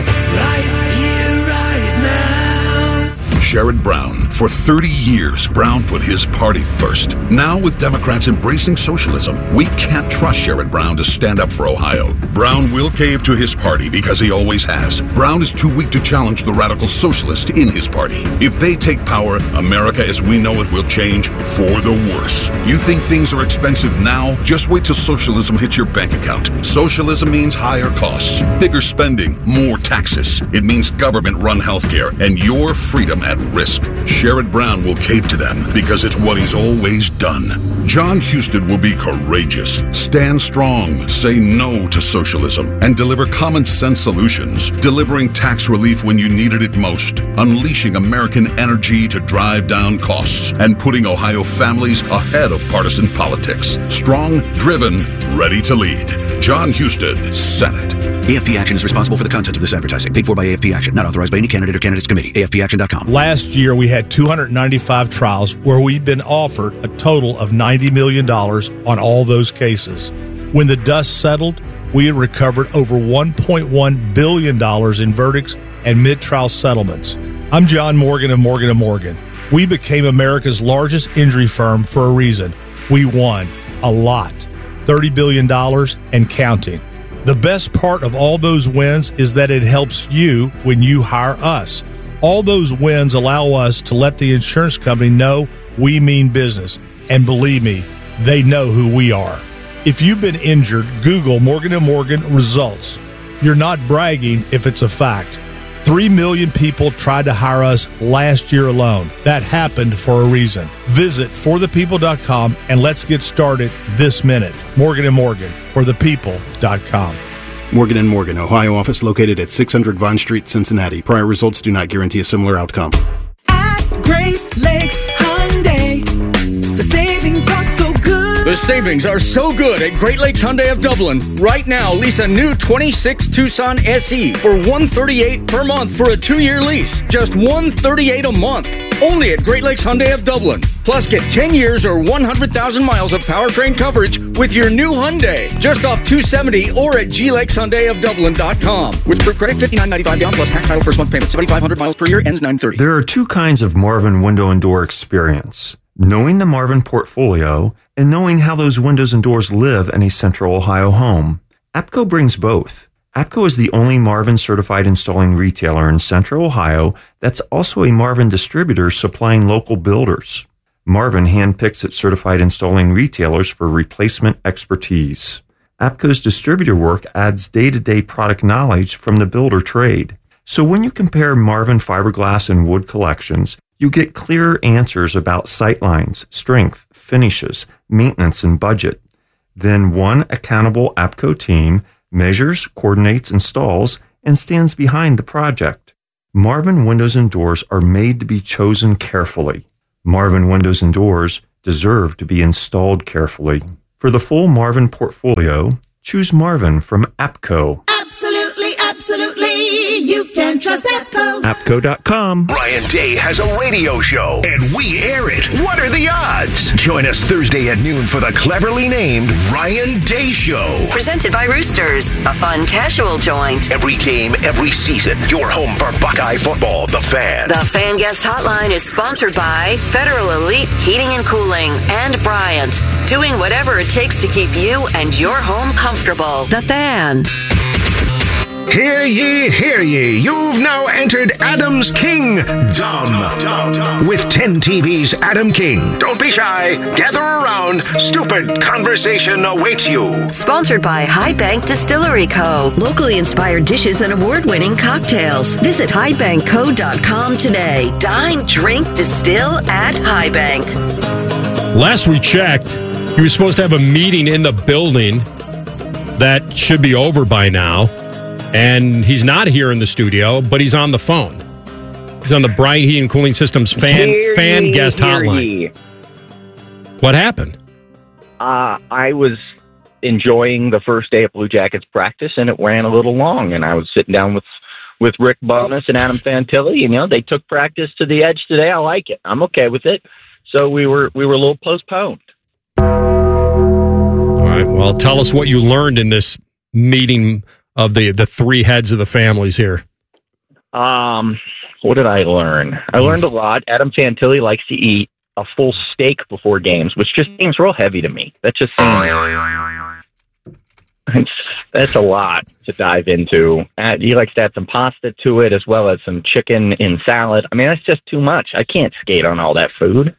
Speaker 19: Sherrod Brown. For thirty years, Brown put his party first. Now, with Democrats embracing socialism, we can't trust Sherrod Brown to stand up for Ohio. Brown will cave to his party because he always has. Brown is too weak to challenge the radical socialist in his party. If they take power, America as we know it will change for the worse. You think things are expensive now? Just wait till socialism hits your bank account. Socialism means higher costs, bigger spending, more taxes. It means government-run healthcare and your freedom at risk. Sherrod Brown will cave to them because it's what he's always done. John Husted will be courageous, stand strong, say no to socialism, and deliver common sense solutions, delivering tax relief when you needed it most, unleashing American energy to drive down costs, and putting Ohio families ahead of partisan politics. Strong, driven, ready to lead. John Husted, Senate.
Speaker 20: A F P Action is responsible for the content of this advertising. Paid for by A F P Action. Not authorized by any candidate or candidates committee. A F P action dot com.
Speaker 21: Last year, we had two hundred ninety-five trials where we've been offered a total of ninety million dollars on all those cases. When the dust settled, we had recovered over one point one billion dollars in verdicts and mid-trial settlements. I'm John Morgan of Morgan and Morgan. We became America's largest injury firm for a reason. We won a lot, thirty billion dollars and counting. The best part of all those wins is that it helps you when you hire us. All those wins allow us to let the insurance company know we mean business. And believe me, they know who we are. If you've been injured, Google Morgan and Morgan results. You're not bragging if it's a fact. Three million people tried to hire us last year alone. That happened for a reason. Visit for the people dot com and let's get started this minute. Morgan and Morgan, for the people dot com.
Speaker 22: Morgan and Morgan, Ohio office located at six hundred Vine Street, Cincinnati. Prior results do not guarantee a similar outcome.
Speaker 17: Great Lakes Hyundai. The savings are so good.
Speaker 23: The savings are so good at Great Lakes Hyundai of Dublin. Right now, lease a new twenty-six Tucson S E for one hundred thirty-eight dollars per month for a two-year lease. Just one hundred thirty-eight dollars a month. Only at Great Lakes Hyundai of Dublin. Plus, get ten years or one hundred thousand miles of powertrain coverage with your new Hyundai. Just off two seventy or at g lakes hyundai of dublin dot com. With per credit fifty-nine ninety-five down plus tax title first month payment. seventy-five hundred miles per year ends nine thirty.
Speaker 24: There are two kinds of Marvin window and door experience. Knowing the Marvin portfolio and knowing how those windows and doors live in a central Ohio home. APCO brings both. APCO is the only Marvin certified installing retailer in Central Ohio that's also a Marvin distributor supplying local builders. Marvin handpicks its certified installing retailers for replacement expertise. APCO's distributor work adds day-to-day product knowledge from the builder trade. So when you compare Marvin fiberglass and wood collections, you get clearer answers about sightlines, strength, finishes, maintenance, and budget. Then one accountable APCO team measures, coordinates, installs, and stands behind the project. Marvin windows and doors are made to be chosen carefully. Marvin windows and doors deserve to be installed carefully. For the full Marvin portfolio, choose Marvin from APCO.
Speaker 17: Absolutely, absolutely. You can trust APCO.
Speaker 24: APCO dot com.
Speaker 16: Ryan Day has a radio show, and we air it. What are the odds? Join us Thursday at noon for the cleverly named Ryan Day Show.
Speaker 15: Presented by Roosters, a fun casual joint.
Speaker 16: Every game, every season. Your home for Buckeye football, The Fan.
Speaker 15: The Fan Guest Hotline is sponsored by Federal Elite Heating and Cooling and Bryant, doing whatever it takes to keep you and your home comfortable. The Fan.
Speaker 16: Hear ye, hear ye. You've now entered Adam's Kingdom. With ten T V's Adam King. Don't be shy. Gather around. Stupid conversation awaits you.
Speaker 15: Sponsored by High Bank Distillery Co. Locally inspired dishes and award-winning cocktails. Visit high bank co dot com today. Dine, drink, distill at High Bank.
Speaker 2: Last we checked, he was supposed to have a meeting in the building that should be over by now. And he's not here in the studio, but he's on the phone. He's on the Bryant Heating and Cooling Systems fan
Speaker 4: Hear
Speaker 2: fan
Speaker 4: ye,
Speaker 2: guest
Speaker 4: hear
Speaker 2: hotline.
Speaker 4: ye.
Speaker 2: What happened?
Speaker 4: Uh, I was enjoying the first day of Blue Jackets practice, and it ran a little long. And I was sitting down with, with Rick Bonus and Adam Fantilli, and you know they took practice to the edge today. I like it. I'm okay with it. So we were we were a little postponed.
Speaker 2: All right. Well, tell us what you learned in this meeting of the the three heads of the families here.
Speaker 4: Um, what did I learn? I learned a lot. Adam Fantilli likes to eat a full steak before games, which just seems real heavy to me. That just seems it's, that's a lot to dive into. Uh, he likes to add some pasta to it as well as some chicken in salad. I mean, that's just too much. I can't skate on all that food.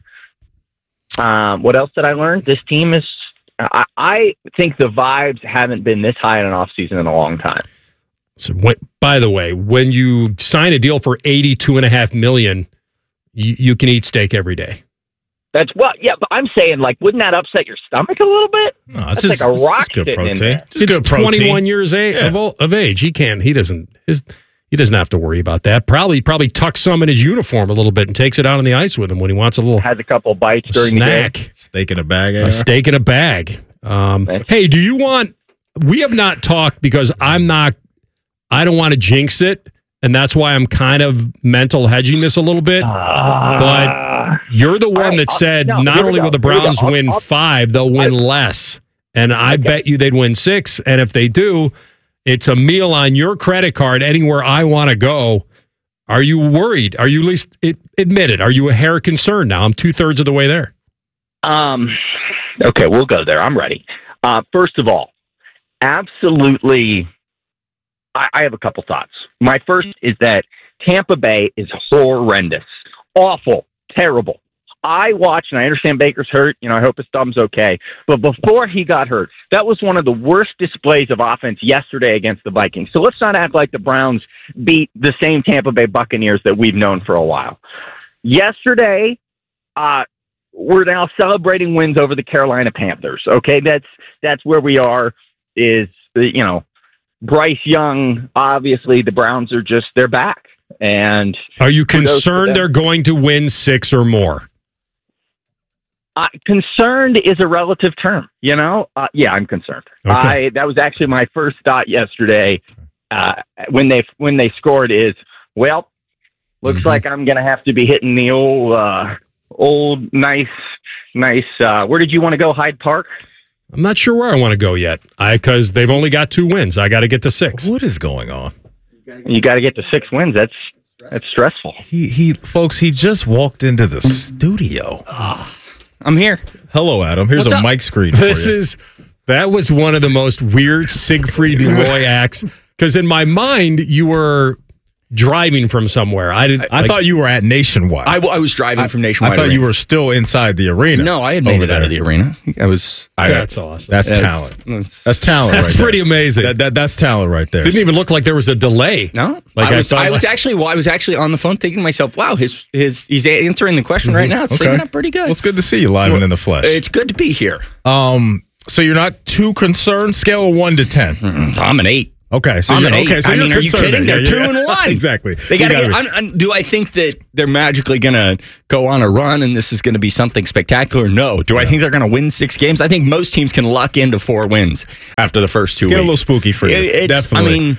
Speaker 4: Um, what else did I learn? This team is. I, I think the vibes haven't been this high in an offseason in a long time.
Speaker 2: So, what, by the way, when you sign a deal for eighty-two and a half million, you, you can eat steak every day.
Speaker 4: That's what, yeah, but I'm saying, like, wouldn't that upset your stomach a little bit?
Speaker 2: No,
Speaker 4: That's
Speaker 2: just,
Speaker 4: like a rock
Speaker 2: good
Speaker 4: sitting
Speaker 2: protein.
Speaker 4: in there.
Speaker 2: It's good twenty-one years a, yeah. of, of age. He can. He doesn't. His, he doesn't have to worry about that. Probably, probably tucks some in his uniform a little bit and takes it out on the ice with him when he wants a little.
Speaker 4: Has a couple bites during
Speaker 2: snack.
Speaker 4: the game.
Speaker 1: Steak in a bag.
Speaker 2: A steak in a bag. Um, hey, do you want? We have not talked because I'm not. I don't want to jinx it, and that's why I'm kind of mental hedging this a little bit. Uh, but you're the one
Speaker 4: right,
Speaker 2: that
Speaker 4: I'll,
Speaker 2: said
Speaker 4: no,
Speaker 2: not only will the Browns
Speaker 4: I'll,
Speaker 2: win
Speaker 4: I'll,
Speaker 2: five, they'll win I, less, and I okay. bet you they'd win six. And if they do, it's a meal on your credit card anywhere I want to go. Are you worried? Are you at least it, admit it? Are you a hair concerned now? I'm two thirds of the way there.
Speaker 4: Um. Okay, we'll go there. I'm ready. Uh, first of all, absolutely, I, I have a couple thoughts. My first is that Tampa Bay is horrendous, awful, terrible. I watched, and I understand Baker's hurt. You know, I hope his thumb's okay. But before he got hurt, that was one of the worst displays of offense yesterday against the Vikings. So let's not act like the Browns beat the same Tampa Bay Buccaneers that we've known for a while. Yesterday, uh, we're now celebrating wins over the Carolina Panthers. Okay, that's that's where we are. Is you know, Bryce Young. Obviously, the Browns are just they're back. And
Speaker 2: are you concerned they're going to win six or more?
Speaker 4: Uh, concerned is a relative term. You know, uh, yeah, I'm concerned. Okay. I that was actually my first thought yesterday uh, when they when they scored. Is well, looks mm-hmm. like I'm going to have to be hitting the old. Uh, Old, nice, nice. Uh, where did you want to go? Hyde Park?
Speaker 2: I'm not sure where I want to go yet. I because they've only got two wins. I got to get to six.
Speaker 1: What is going on?
Speaker 4: You got to get to six wins. That's that's stressful.
Speaker 1: He he, folks. He just walked into the studio.
Speaker 5: Oh, I'm here.
Speaker 1: Hello, Adam. Here's
Speaker 2: What's
Speaker 1: a
Speaker 2: up?
Speaker 1: mic screen.
Speaker 2: This
Speaker 1: for you.
Speaker 2: is that was one of the most weird Siegfried and Roy acts Because in my mind, you were driving from somewhere. I didn't.
Speaker 1: I
Speaker 2: like,
Speaker 1: thought you were at Nationwide.
Speaker 5: I, I was driving
Speaker 1: I,
Speaker 5: from Nationwide.
Speaker 1: I thought
Speaker 5: arena.
Speaker 1: you were still inside the arena.
Speaker 5: No, I had made it out of the arena. I was. I,
Speaker 2: that's awesome.
Speaker 1: That's,
Speaker 5: that's
Speaker 1: talent. That's, that's talent.
Speaker 2: That's
Speaker 1: right
Speaker 2: pretty
Speaker 1: there.
Speaker 2: amazing.
Speaker 1: That, that, that's talent right there.
Speaker 2: Didn't even look like there was a delay.
Speaker 5: No,
Speaker 2: like
Speaker 5: I was.
Speaker 2: I,
Speaker 5: I was actually. Well, I was actually on the phone thinking to myself, "Wow, his his he's answering the question mm-hmm. right now. It's
Speaker 1: okay.
Speaker 5: syncing up pretty good.
Speaker 1: Well, it's good to see you live well, and in the flesh.
Speaker 5: It's good to be here.
Speaker 1: Um. So you're not too concerned? Scale of one to ten.
Speaker 5: Mm-hmm. I'm an eight.
Speaker 1: Okay, so
Speaker 5: I'm
Speaker 1: you're,
Speaker 5: an eight.
Speaker 1: okay, so
Speaker 5: I
Speaker 1: you're
Speaker 5: mean, are you kidding?
Speaker 1: Yeah,
Speaker 5: They're
Speaker 1: yeah,
Speaker 5: two
Speaker 1: yeah.
Speaker 5: and one.
Speaker 1: Exactly.
Speaker 5: They got to get. I'm, I'm, do I think that they're magically going to go on a run and this is going to be something spectacular? No. Do yeah. I think they're going to win six games? I think most teams can luck into four wins after the first two.
Speaker 1: It's
Speaker 5: weeks.
Speaker 1: Get a little spooky for you.
Speaker 5: It, it's,
Speaker 1: Definitely.
Speaker 5: I mean,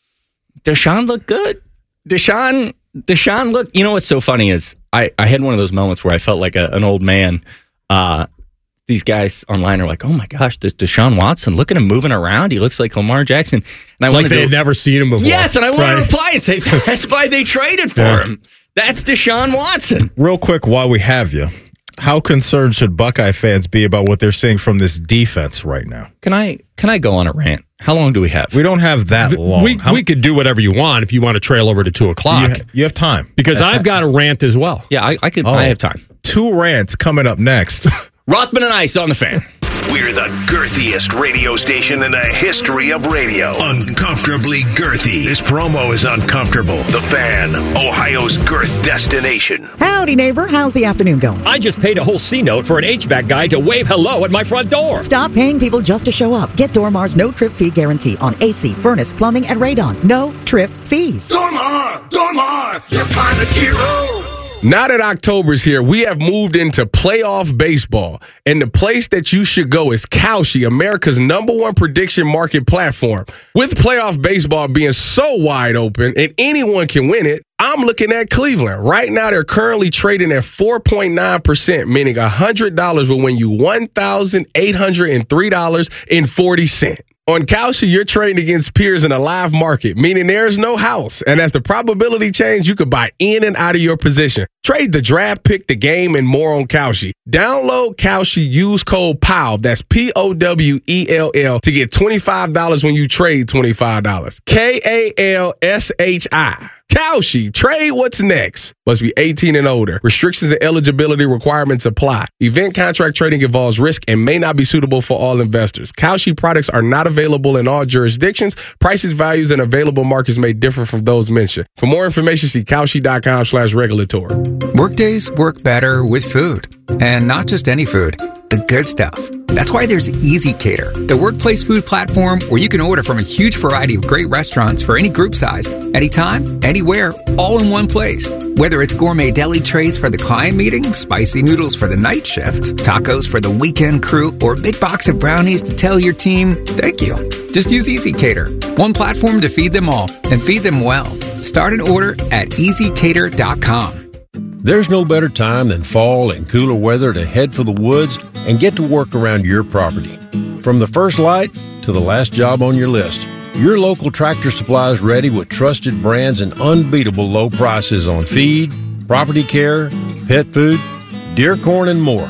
Speaker 5: Deshaun looked good. Deshaun. Deshaun looked. You know what's so funny is I, I had one of those moments where I felt like a, an old man. Uh, These guys online are like, "Oh my gosh, this Deshaun Watson! Look at him moving around. He looks like Lamar Jackson." And I
Speaker 2: like
Speaker 5: wanted
Speaker 2: they
Speaker 5: to,
Speaker 2: had never seen him before.
Speaker 5: Yes, and I want
Speaker 2: right.
Speaker 5: to reply and say that's why they traded for yeah. him. That's Deshaun Watson.
Speaker 1: Real quick, while we have you, how concerned should Buckeye fans be about what they're seeing from this defense right now?
Speaker 5: Can I can I go on a rant? How long do we have?
Speaker 1: We don't have that long.
Speaker 2: We,
Speaker 1: how,
Speaker 2: we could do whatever you want if you want to trail over to two o'clock.
Speaker 1: You, ha- you have time
Speaker 2: because I've got a rant as well.
Speaker 5: Yeah, I, I could.
Speaker 1: Oh,
Speaker 5: I have time.
Speaker 1: Two rants coming up next.
Speaker 5: Rothman and Ice on the Fan.
Speaker 16: We're the girthiest radio station in the history of radio. Uncomfortably girthy. This promo is uncomfortable. The Fan, Ohio's girth destination.
Speaker 6: Howdy, neighbor. How's the afternoon going?
Speaker 7: I just paid a whole C note for an H V A C guy to wave hello at my front door.
Speaker 6: Stop paying people just to show up. Get Dormar's no trip fee guarantee on A C, furnace, plumbing, and radon. No trip fees.
Speaker 8: Dormar! Dormar! Your pilot hero!
Speaker 25: Now that October's here, we have moved into playoff baseball, and the place that you should go is Kalshi, America's number one prediction market platform. With playoff baseball being so wide open and anyone can win it, I'm looking at Cleveland. Right now, they're currently trading at four point nine percent, meaning one hundred dollars will win you one thousand eight hundred three dollars and forty cents. On Kalshi, you're trading against peers in a live market, meaning there's no house. And as the probability change, you could buy in and out of your position. Trade the draft, pick the game, and more on Kalshi. Download Kalshi, use code P O W, that's P O W E L L, to get twenty-five dollars when you trade twenty-five dollars. K A L S H I. Kalshi, trade what's next. Must be eighteen and older. Restrictions and eligibility requirements apply. Event contract trading involves risk and may not be suitable for all investors. Kalshi products are not available in all jurisdictions. Prices, values, and available markets may differ from those mentioned. For more information, see Kalshi.com slash regulatory.
Speaker 26: Workdays work better with food. And not just any food, the good stuff. That's why there's Easy Cater, the workplace food platform where you can order from a huge variety of great restaurants for any group size, anytime, anywhere, all in one place. Whether it's gourmet deli trays for the client meeting, spicy noodles for the night shift, tacos for the weekend crew, or a big box of brownies to tell your team, thank you. Just use Easy Cater, one platform to feed them all and feed them well. Start an order at easy cater dot com.
Speaker 27: There's no better time than fall and cooler weather to head for the woods and get to work around your property. From the first light to the last job on your list, your local Tractor Supply is ready with trusted brands and unbeatable low prices on feed, property care, pet food, deer corn, and more.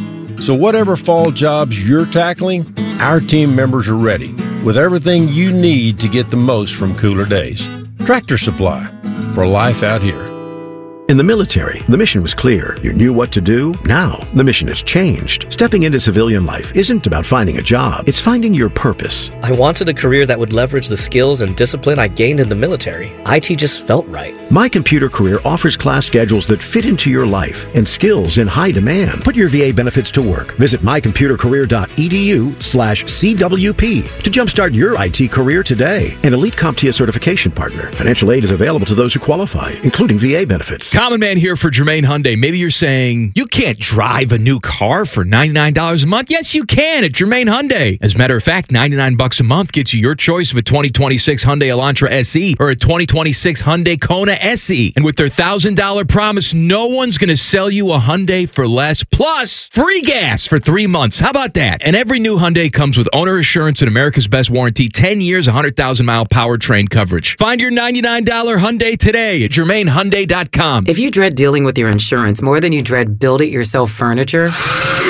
Speaker 27: So whatever fall jobs you're tackling, our team members are ready with everything you need to get the most from cooler days. Tractor Supply, for life out here.
Speaker 28: In the military, the mission was clear. You knew what to do. Now, the mission has changed. Stepping into civilian life isn't about finding a job. It's finding your purpose.
Speaker 29: I wanted a career that would leverage the skills and discipline I gained in the military. I T just felt right.
Speaker 28: My Computer Career offers class schedules that fit into your life and skills in high demand. Put your V A benefits to work. Visit my computer career dot e d u slash C W P to jumpstart your I T career today. An Elite CompTIA certification partner. Financial aid is available to those who qualify, including V A benefits.
Speaker 3: Common Man here for Germain Hyundai. Maybe you're saying, you can't drive a new car for ninety-nine dollars a month. Yes, you can at Germain Hyundai. As a matter of fact, ninety-nine bucks a month gets you your choice of a twenty twenty-six Hyundai Elantra S E or a twenty twenty-six Hyundai Kona S E. And with their one thousand dollars promise, no one's going to sell you a Hyundai for less. Plus, free gas for three months. How about that? And every new Hyundai comes with owner assurance and America's Best Warranty, ten years, one hundred thousand mile powertrain coverage. Find your ninety-nine dollars Hyundai today at germain hyundai dot com.
Speaker 30: If you dread dealing with your insurance more than you dread build-it-yourself furniture,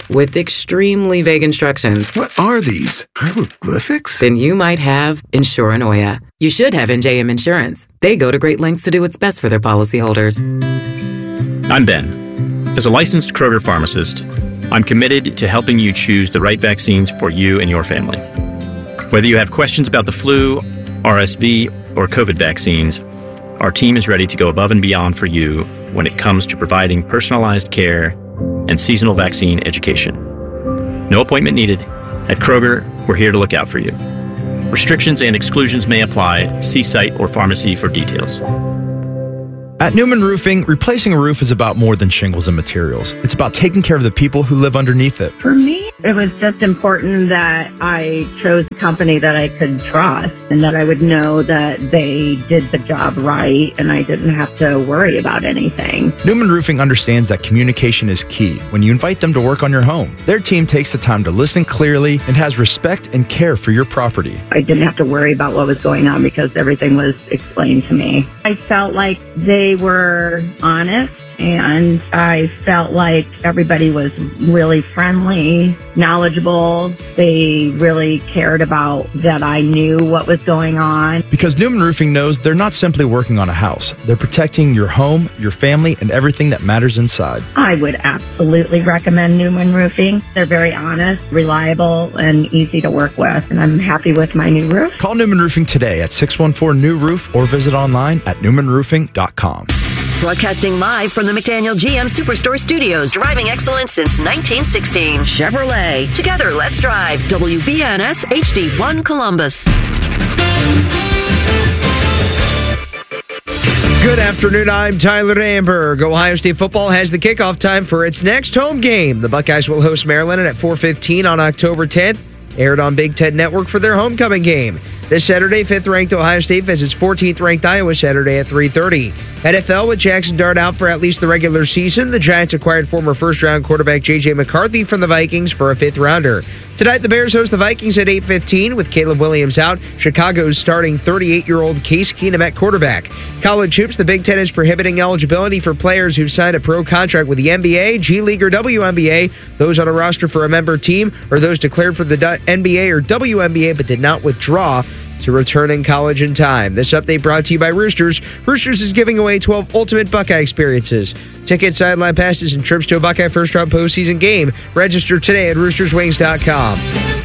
Speaker 9: with extremely vague instructions.
Speaker 10: What are these? Hieroglyphics?
Speaker 9: Then you might have Insuranoia. You should have N J M Insurance. They go to great lengths to do what's best for their policyholders.
Speaker 11: I'm Ben. As a licensed Kroger pharmacist, I'm committed to helping you choose the right vaccines for you and your family. Whether you have questions about the flu, R S V, or COVID vaccines, our team is ready to go above and beyond for you when it comes to providing personalized care and seasonal vaccine education. No appointment needed. At Kroger, we're here to look out for you. Restrictions and exclusions may apply. See site or pharmacy for details.
Speaker 12: At Newman Roofing, replacing a roof is about more than shingles and materials. It's about taking care of the people who live underneath it.
Speaker 13: For me, it was just important that I chose a company that I could trust and that I would know that they did the job right and I didn't have to worry about anything.
Speaker 12: Newman Roofing understands that communication is key when you invite them to work on your home. Their team takes the time to listen clearly and has respect and care for your property.
Speaker 13: I didn't have to worry about what was going on because everything was explained to me. I felt like they were honest, and I felt like everybody was really friendly, knowledgeable. They really cared about that I knew what was going on.
Speaker 12: Because Newman Roofing knows they're not simply working on a house. They're protecting your home, your family, and everything that matters inside.
Speaker 13: I would absolutely recommend Newman Roofing. They're very honest, reliable, and easy to work with, and I'm happy with my new roof.
Speaker 12: Call Newman Roofing today at six one four, N E W Roof or visit online at newman roofing dot com.
Speaker 15: Broadcasting live from the McDaniel G M Superstore Studios, driving excellence since nineteen sixteen. Chevrolet. Together, let's drive. W B N S H D one Columbus.
Speaker 14: Good afternoon, I'm Tyler Amberg. Ohio State football has the kickoff time for its next home game. The Buckeyes will host Maryland at four fifteen on October tenth. Aired on Big Ten Network for their homecoming game. This Saturday, fifth-ranked Ohio State visits fourteenth-ranked Iowa Saturday at three thirty. N F L with Jackson Dart out for at least the regular season. The Giants acquired former first-round quarterback J J McCarthy from the Vikings for a fifth-rounder. Tonight, the Bears host the Vikings at eight fifteen with Caleb Williams out. Chicago's starting thirty-eight-year-old Case Keenum at quarterback. College hoops, the Big Ten is prohibiting eligibility for players who've signed a pro contract with the N B A, G League, or W N B A, those on a roster for a member team, or those declared for the N B A or W N B A but did not withdraw to return in college in time. This update brought to you by Roosters. Roosters is giving away twelve ultimate Buckeye experiences. Tickets, sideline passes, and trips to a Buckeye first-round postseason game. Register today at roosters wings dot com.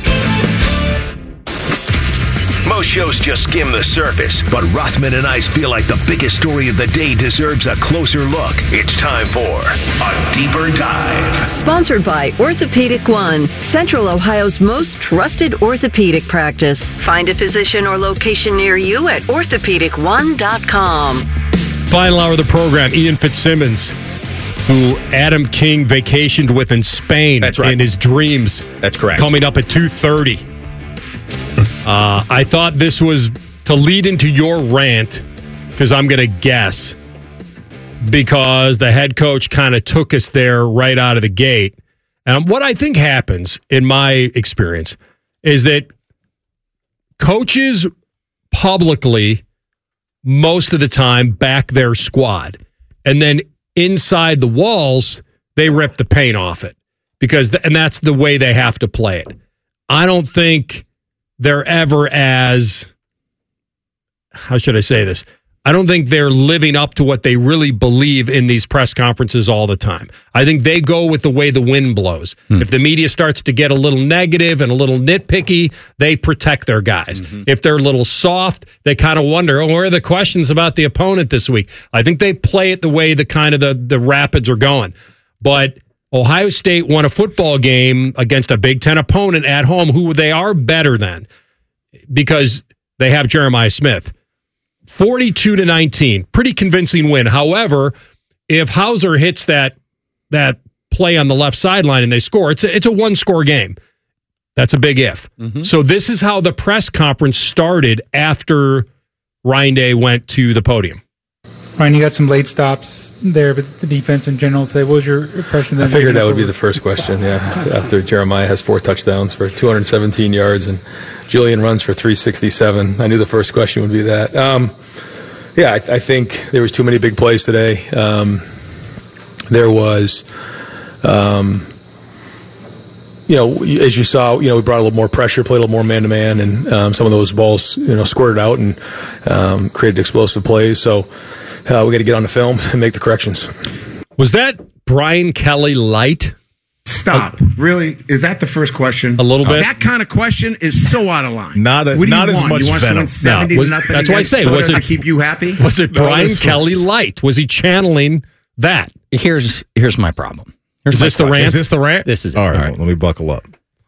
Speaker 16: Most shows just skim the surface, but Rothman and I feel like the biggest story of the day deserves a closer look. It's time for a deeper dive.
Speaker 15: Sponsored by Orthopedic One, Central Ohio's most trusted orthopedic practice. Find a physician or location near you at orthopedic one dot com.
Speaker 2: Final hour of the program, Ian Fitzsimmons, who Adam King vacationed with in Spain.
Speaker 7: That's right.
Speaker 2: In his dreams.
Speaker 7: That's correct.
Speaker 2: Coming up at two thirty. Uh, I thought this was to lead into your rant, because I'm going to guess, because the head coach kind of took us there right out of the gate. And what I think happens, in my experience, is that coaches publicly, most of the time, back their squad. And then inside the walls, they rip the paint off it. because th- And that's the way they have to play it. I don't think they're ever as, how should I say this? I don't think they're living up to what they really believe in these press conferences all the time. I think they go with the way the wind blows. Hmm. If the media starts to get a little negative and a little nitpicky, they protect their guys. Mm-hmm. If they're a little soft, they kind of wonder, oh, where are the questions about the opponent this week? I think they play it the way the kind of the, the Rapids are going. But Ohio State won a football game against a Big Ten opponent at home who they are better than because they have Jeremiah Smith. forty-two to nineteen, pretty convincing win. However, if Hauser hits that that play on the left sideline and they score, it's a, it's a one-score game. That's a big if. Mm-hmm. So this is how the press conference started after Ryan Day went to the podium.
Speaker 18: Ryan, you got some late stops there, but the defense in general today, what was your impression?
Speaker 19: I figured that would be the first question, yeah. After Jeremiah has four touchdowns for two hundred seventeen yards and Julian runs for three sixty-seven, I knew the first question would be that. Um, yeah, I, I think there was too many big plays today. Um, there was um, you know, as you saw, you know, we brought a little more pressure, played a little more man-to-man, and um, some of those balls, you know, squirted out and um, created explosive plays. So uh, we got to get on the film and make the corrections.
Speaker 2: Was that Brian Kelly light?
Speaker 1: Stop. Uh, really? Is that the first question?
Speaker 2: A little bit.
Speaker 1: That kind of question is so out of line.
Speaker 4: Not a,
Speaker 1: what do
Speaker 4: not
Speaker 1: you
Speaker 4: as
Speaker 1: want?
Speaker 4: much
Speaker 1: you want
Speaker 4: venom.
Speaker 1: seventy
Speaker 2: No, was,
Speaker 1: to nothing
Speaker 2: that's why I say, was it
Speaker 1: to keep you happy?
Speaker 2: Was it
Speaker 1: No,
Speaker 2: Brian
Speaker 1: was
Speaker 2: Kelly light? Was he channeling that?
Speaker 5: Here's here's my problem. Here's
Speaker 2: is
Speaker 5: my
Speaker 2: this the
Speaker 5: question.
Speaker 2: rant?
Speaker 4: Is this the rant?
Speaker 5: This is it.
Speaker 4: All right,
Speaker 5: All right.
Speaker 4: Well, let me buckle up.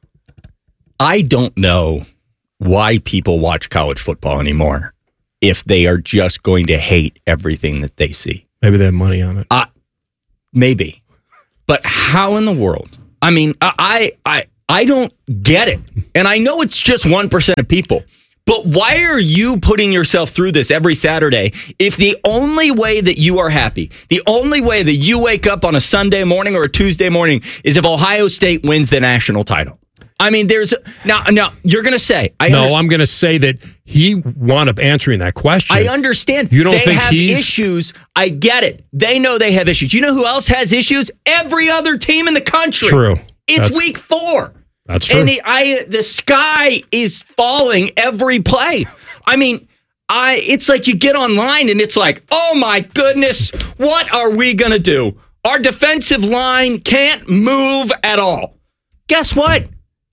Speaker 5: I don't know why people watch college football anymore if they are just going to hate everything that they see.
Speaker 2: Maybe they have money on it.
Speaker 5: Uh, maybe. But how in the world? I mean, I I I don't get it. And I know it's just one percent of people. But why are you putting yourself through this every Saturday if the only way that you are happy, the only way that you wake up on a Sunday morning or a Tuesday morning is if Ohio State wins the national title? I mean, there's now. Now you're going to say, I
Speaker 2: no,
Speaker 5: understand.
Speaker 2: I'm going to say that he wound up answering that question.
Speaker 5: I understand.
Speaker 2: You don't
Speaker 5: they
Speaker 2: think
Speaker 5: have
Speaker 2: he's
Speaker 5: issues? I get it. They know they have issues. You know who else has issues? Every other team in the country.
Speaker 2: True.
Speaker 5: It's
Speaker 2: That's-
Speaker 5: week four.
Speaker 2: That's true.
Speaker 5: And it, I, the sky is falling every play. I mean, I. It's like you get online and it's like, oh my goodness, what are we going to do? Our defensive line can't move at all. Guess what?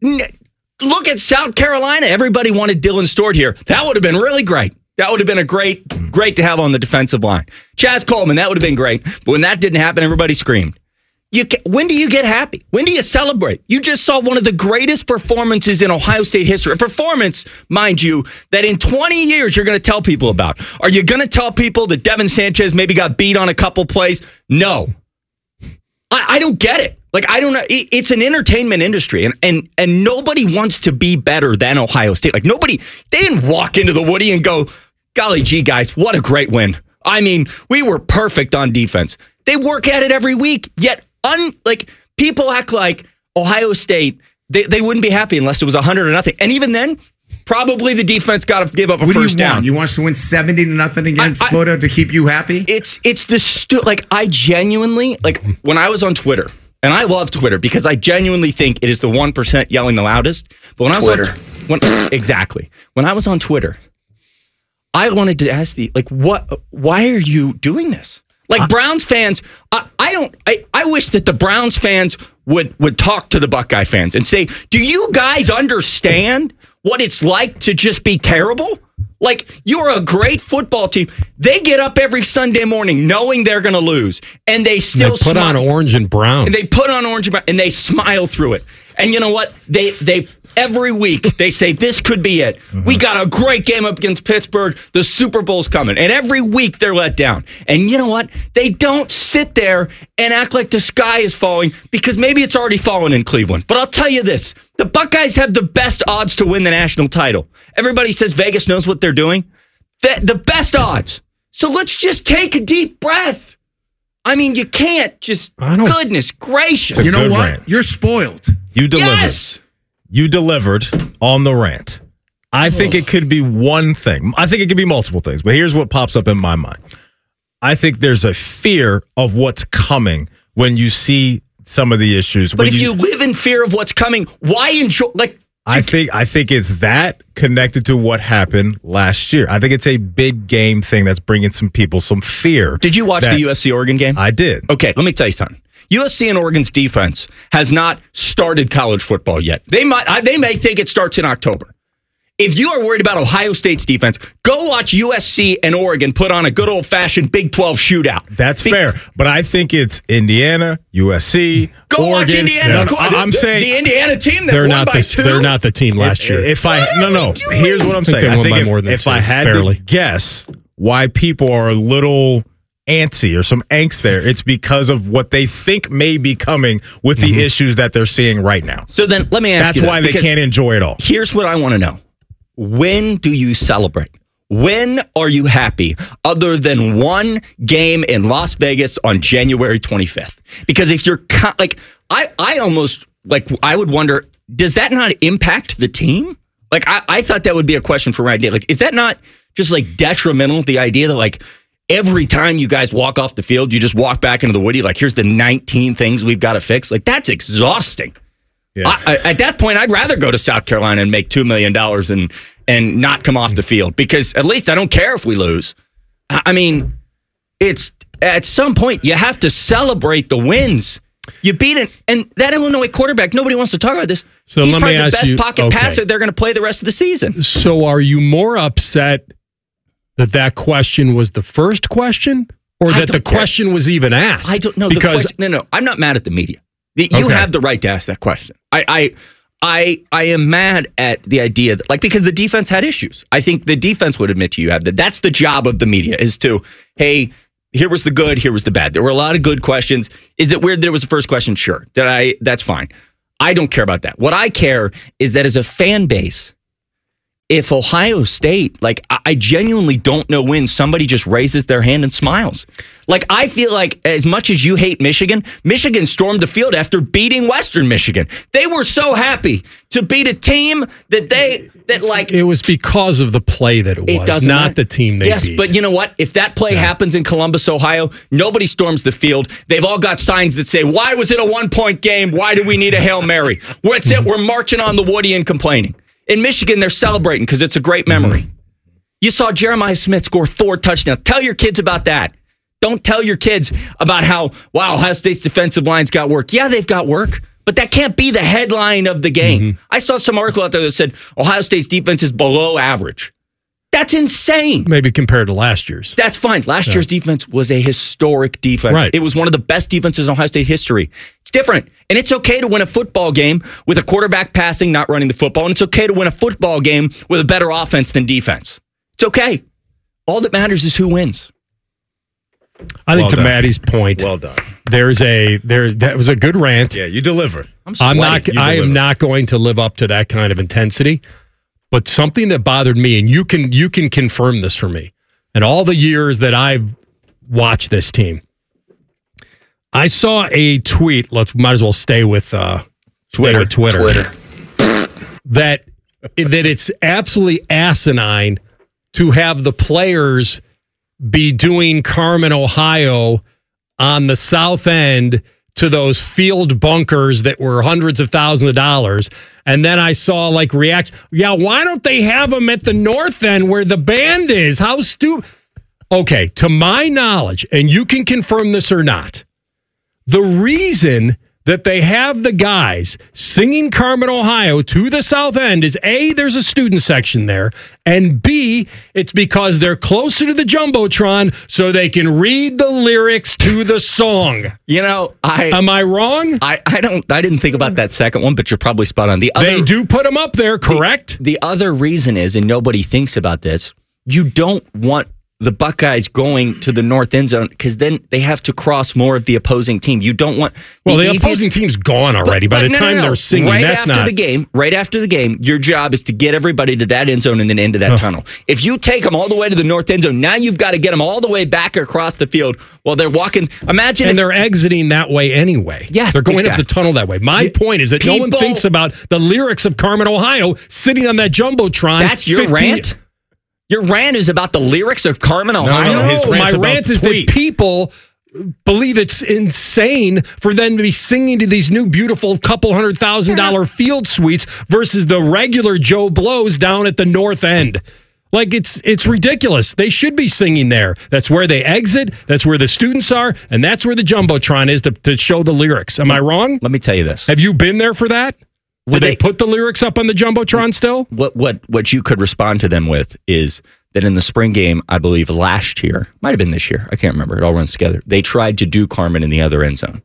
Speaker 5: Look at South Carolina. Everybody wanted Dylan Stewart here. That would have been really great. That would have been a great, great to have on the defensive line. Chaz Coleman, that would have been great. But when that didn't happen, everybody screamed. You can, when do you get happy? When do you celebrate? You just saw one of the greatest performances in Ohio State history. A performance, mind you, that in twenty years you're going to tell people about. Are you going to tell people that Devin Sanchez maybe got beat on a couple plays? No. I, I don't get it. Like, I don't know. It, it's an entertainment industry, and, and and nobody wants to be better than Ohio State. Like, nobody, they didn't walk into the Woody and go, golly gee, guys, what a great win. I mean, we were perfect on defense. They work at it every week, yet Un, like people act like Ohio State, they, they wouldn't be happy unless it was one hundred or nothing. And even then, probably the defense got to give up a
Speaker 1: what
Speaker 5: first
Speaker 1: do you
Speaker 5: down.
Speaker 1: Want? You want us to win seventy to nothing against
Speaker 5: I, I,
Speaker 1: Florida to keep you happy?
Speaker 5: It's it's the stu- like I genuinely like when I was on Twitter, and I love Twitter because I genuinely think it is the one percent yelling the loudest. But when
Speaker 1: Twitter.
Speaker 5: I was on, when, exactly when I was on Twitter, I wanted to ask the like what why are you doing this? Like Browns fans, I, I don't. I, I wish that the Browns fans would would talk to the Buckeye fans and say, "Do you guys understand what it's like to just be terrible? Like you're a great football team. They get up every Sunday morning knowing they're going to lose, and they still
Speaker 2: they put
Speaker 5: smile.
Speaker 2: on orange and brown.
Speaker 5: And they put on orange and brown, and they smile through it. And you know what? They they." Every week, they say, this could be it. Mm-hmm. We got a great game up against Pittsburgh. The Super Bowl's coming. And every week, they're let down. And you know what? They don't sit there and act like the sky is falling because maybe it's already fallen in Cleveland. But I'll tell you this. The Buckeyes have the best odds to win the national title. Everybody says Vegas knows what they're doing. The, the best odds. So let's just take a deep breath. I mean, you can't just, goodness gracious.
Speaker 1: You know what? Rant. You're spoiled.
Speaker 4: You delivered.
Speaker 5: Yes.
Speaker 4: You delivered on the rant. I think it could be one thing. I think it could be multiple things, but here's what pops up in my mind. I think there's a fear of what's coming when you see some of the issues.
Speaker 5: But
Speaker 4: when
Speaker 5: if you, you live in fear of what's coming, why enjoy? Like,
Speaker 4: I think I think it's that connected to what happened last year. I think it's a big game thing that's bringing some people some fear.
Speaker 5: Did you watch the U S C Oregon game?
Speaker 4: I did.
Speaker 5: Okay, let me tell you something. U S C and Oregon's defense has not started college football yet. They might, they may think it starts in October. If you are worried about Ohio State's defense, go watch U S C and Oregon put on a good old-fashioned Big twelve shootout.
Speaker 4: That's
Speaker 5: Be-
Speaker 4: fair, but I think it's Indiana, U S C,
Speaker 5: Go
Speaker 4: Oregon.
Speaker 5: watch Indiana's.
Speaker 4: No, no, I'm
Speaker 5: the,
Speaker 4: saying
Speaker 5: the Indiana team that
Speaker 2: they're
Speaker 5: won
Speaker 2: not
Speaker 5: by
Speaker 2: the,
Speaker 5: two.
Speaker 2: They're not the team last
Speaker 4: if,
Speaker 2: year.
Speaker 4: If I no no, here's what I'm
Speaker 2: I think
Speaker 4: saying.
Speaker 2: they
Speaker 4: I
Speaker 2: won
Speaker 4: think
Speaker 2: by
Speaker 4: if,
Speaker 2: more than
Speaker 4: if
Speaker 2: two,
Speaker 4: I had
Speaker 2: barely.
Speaker 4: to guess why people are a little antsy or some angst there, it's because of what they think may be coming with the mm-hmm. issues that they're seeing right now.
Speaker 5: So then let me ask
Speaker 4: That's
Speaker 5: you. That's
Speaker 4: why they can't enjoy it all.
Speaker 5: Here's what I want to know. When do you celebrate? When are you happy other than one game in Las Vegas on January twenty-fifth? Because if you're like, I, I almost like, I would wonder, does that not impact the team? Like, I, I thought that would be a question for Ryan Day. Like, is that not just like detrimental? The idea that like every time you guys walk off the field, you just walk back into the Woody, like, here's the nineteen things we've got to fix. Like, that's exhausting.
Speaker 4: Yeah.
Speaker 5: I, I, at that point, I'd rather go to South Carolina and make two million dollars and and not come off the field because at least I don't care if we lose. I, I mean, it's at some point you have to celebrate the wins. You beat it, and that Illinois quarterback, nobody wants to talk about this.
Speaker 2: So
Speaker 5: He's
Speaker 2: let
Speaker 5: probably
Speaker 2: me
Speaker 5: the
Speaker 2: ask
Speaker 5: best
Speaker 2: you-
Speaker 5: pocket
Speaker 2: okay.
Speaker 5: passer they're going to play the rest of the season.
Speaker 2: So are you more upset that that question was the first question or
Speaker 5: I
Speaker 2: that the
Speaker 5: don't care.
Speaker 2: question was even asked?
Speaker 5: I don't know.
Speaker 2: Because
Speaker 5: the question, no, no, I'm not mad at the media. The- You
Speaker 2: Okay.
Speaker 5: have the right to ask that question. I, I, I, I am mad at the idea that, like, because the defense had issues. I think the defense would admit to you have that. That's the job of the media is to, hey, here was the good, here was the bad. There were a lot of good questions. Is it weird that it was the first question? Sure. Did I? That's fine. I don't care about that. What I care is that as a fan base, if Ohio State, like, I I genuinely don't know when somebody just raises their hand and smiles. Like, I feel like as much as you hate Michigan, Michigan stormed the field after beating Western Michigan. They were so happy to beat a team that they, that like.
Speaker 2: it was because of the play that it was,
Speaker 5: It doesn't
Speaker 2: not
Speaker 5: matter.
Speaker 2: the team they
Speaker 5: yes,
Speaker 2: beat.
Speaker 5: but you know what? If that play happens in Columbus, Ohio, nobody storms the field. They've all got signs that say, why was it a one-point game? Why do we need a Hail Mary? What's it? We're marching on the Woody and complaining. In Michigan, they're celebrating because it's a great memory. You saw Jeremiah Smith score four touchdowns. Tell your kids about that. Don't tell your kids about how, wow, Ohio State's defensive line's got work. Yeah, they've got work, but that can't be the headline of the game.
Speaker 2: Mm-hmm.
Speaker 5: I saw some article out there that said Ohio State's defense is below average. That's insane.
Speaker 2: Maybe compared to last year's.
Speaker 5: That's fine. Last
Speaker 2: Yeah.
Speaker 5: year's defense was a historic defense.
Speaker 2: Right.
Speaker 5: It was one of the best defenses in Ohio State history. It's different. And it's okay to win a football game with a quarterback passing, not running the football. And it's okay to win a football game with a better offense than defense. It's okay. All that matters is who wins.
Speaker 2: I think
Speaker 4: Well
Speaker 2: to
Speaker 4: done.
Speaker 2: Maddie's point,
Speaker 4: Well done.
Speaker 2: there's a there that was a good rant.
Speaker 4: Yeah, you delivered.
Speaker 5: I'm
Speaker 2: I'm not.
Speaker 4: You
Speaker 2: I am
Speaker 4: delivered.
Speaker 2: not going to live up to that kind of intensity. But something that bothered me, and you can you can confirm this for me, and all the years that I've watched this team, I saw a tweet. Let's might as well stay with uh, stay with Twitter.
Speaker 5: Twitter.
Speaker 2: That that it's absolutely asinine to have the players be doing Carmen, Ohio, on the south end to those field bunkers that were hundreds of thousands of dollars. And then I saw like reaction. Yeah, why don't they have them at the north end where the band is? How stupid. Okay, to my knowledge, and you can confirm this or not, the reason that they have the guys singing Carmen, Ohio to the south end is A, there's a student section there, and B, it's because they're closer to the Jumbotron so they can read the lyrics to the song.
Speaker 5: You know, I
Speaker 2: Am I wrong?
Speaker 5: I, I don't I didn't think about that second one, but you're probably spot on. The other
Speaker 2: They do put them up there, correct?
Speaker 5: The, the other reason is, and nobody thinks about this, you don't want the Buckeyes going to the north end zone because then they have to cross more of the opposing team. You don't want
Speaker 2: Well, the
Speaker 5: easiest-
Speaker 2: opposing team's gone already.
Speaker 5: But-
Speaker 2: By the
Speaker 5: but no, no,
Speaker 2: time
Speaker 5: no.
Speaker 2: they're singing,
Speaker 5: right
Speaker 2: that's
Speaker 5: after
Speaker 2: not.
Speaker 5: the game, right after the game, your job is to get everybody to that end zone and then into that
Speaker 2: Oh.
Speaker 5: tunnel. If you take them all the way to the north end zone, now you've got to get them all the way back across the field while they're walking. Imagine
Speaker 2: and
Speaker 5: if,
Speaker 2: they're exiting that way anyway.
Speaker 5: Yes,
Speaker 2: they're going up
Speaker 5: exactly.
Speaker 2: the tunnel that way. My
Speaker 5: Yeah,
Speaker 2: point is that no one
Speaker 5: people-
Speaker 2: thinks about the lyrics of Carmen, Ohio, sitting on that jumbotron.
Speaker 5: that's your
Speaker 2: fifteen
Speaker 5: rant. Your rant is about the lyrics of Carmen, Ohio.
Speaker 4: no, his
Speaker 2: No, my
Speaker 4: rant's about
Speaker 2: rant is
Speaker 4: tweet.
Speaker 2: that people believe it's insane for them to be singing to these new beautiful couple hundred thousand dollar field suites versus the regular Joe Blows down at the north end. Like it's it's ridiculous. They should be singing there. That's where they exit. That's where the students are, and that's where the Jumbotron is to, to show the lyrics. Am I wrong?
Speaker 5: Let me tell you this.
Speaker 2: Have you been there for that? Would
Speaker 5: Did
Speaker 2: they,
Speaker 5: they-
Speaker 2: put the lyrics up on the Jumbotron still?
Speaker 5: What what what you could respond to them with is that in the spring game, I believe last year, might have been this year, I can't remember. It all runs together. They tried to do Carmen in the other end zone,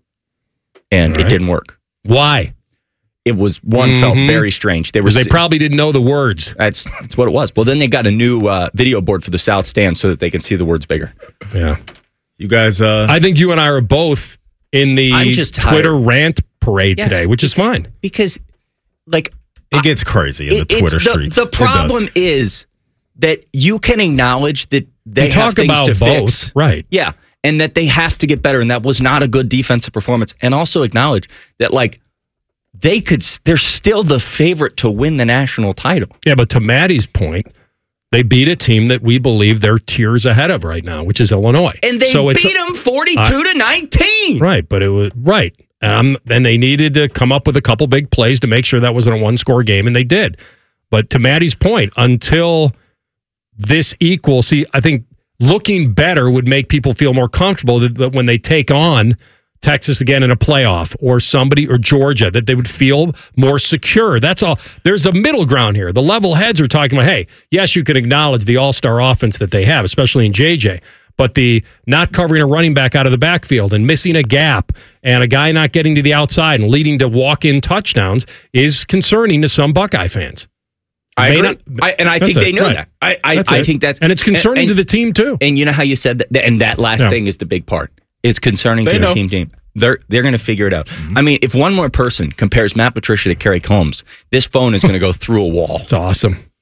Speaker 5: and
Speaker 2: All right.
Speaker 5: it didn't work.
Speaker 2: Why?
Speaker 5: It was one felt
Speaker 2: Mhm.
Speaker 5: very strange. They were
Speaker 2: Because they probably didn't know the words.
Speaker 5: that's that's what it was. Well, then they got a new uh, video board for the south stand so that they can see the words bigger.
Speaker 2: Yeah.
Speaker 4: You guys, uh,
Speaker 2: I think you and I are both in the
Speaker 5: I'm just
Speaker 2: Twitter
Speaker 5: tired.
Speaker 2: rant parade
Speaker 5: Yes,
Speaker 2: today, which is fine.
Speaker 5: because, like,
Speaker 4: it gets crazy in
Speaker 5: it-
Speaker 4: the
Speaker 5: it's
Speaker 4: Twitter
Speaker 5: the,
Speaker 4: streets.
Speaker 5: The
Speaker 4: It does.
Speaker 5: problem is that you can acknowledge that they
Speaker 2: We
Speaker 5: have
Speaker 2: talk
Speaker 5: things
Speaker 2: about
Speaker 5: to
Speaker 2: both,
Speaker 5: fix,
Speaker 2: right?
Speaker 5: Yeah, and that they have to get better, and that was not a good defensive performance. And also acknowledge that, like, they could, they're still the favorite to win the national title.
Speaker 2: Yeah, but to Maddie's point, they beat a team that we believe they're tiers ahead of right now, which is Illinois.
Speaker 5: And they
Speaker 2: So it's-
Speaker 5: beat them forty-two
Speaker 2: I-
Speaker 5: to nineteen.
Speaker 2: Right, but it was right. And I'm, and they needed to come up with a couple big plays to make sure that wasn't a one-score game, and they did. But to Maddie's point, until this equals, see, I think looking better would make people feel more comfortable that, that when they take on Texas again in a playoff or somebody or Georgia, that they would feel more secure. That's all. There's a middle ground here. The level heads are talking about, hey, yes, you can acknowledge the all-star offense that they have, especially in J J, but the not covering a running back out of the backfield and missing a gap and a guy not getting to the outside and leading to walk-in touchdowns is concerning to some Buckeye fans.
Speaker 5: I
Speaker 2: May
Speaker 5: agree.
Speaker 2: not-
Speaker 5: I, and I
Speaker 2: That's
Speaker 5: think they
Speaker 2: it,
Speaker 5: know
Speaker 2: right.
Speaker 5: that. I, I,
Speaker 2: That's
Speaker 5: I
Speaker 2: it.
Speaker 5: think that's
Speaker 2: and it's concerning
Speaker 5: and,
Speaker 2: to the team too.
Speaker 5: And you know how you said that, and that last
Speaker 2: Yeah.
Speaker 5: thing is the big part. It's concerning
Speaker 2: They
Speaker 5: to
Speaker 2: know.
Speaker 5: the team team. They're they're going to figure it out.
Speaker 2: Mm-hmm.
Speaker 5: I mean, if one more person compares Matt Patricia to Kerry Combs, this phone is going to go through a wall.
Speaker 2: It's awesome.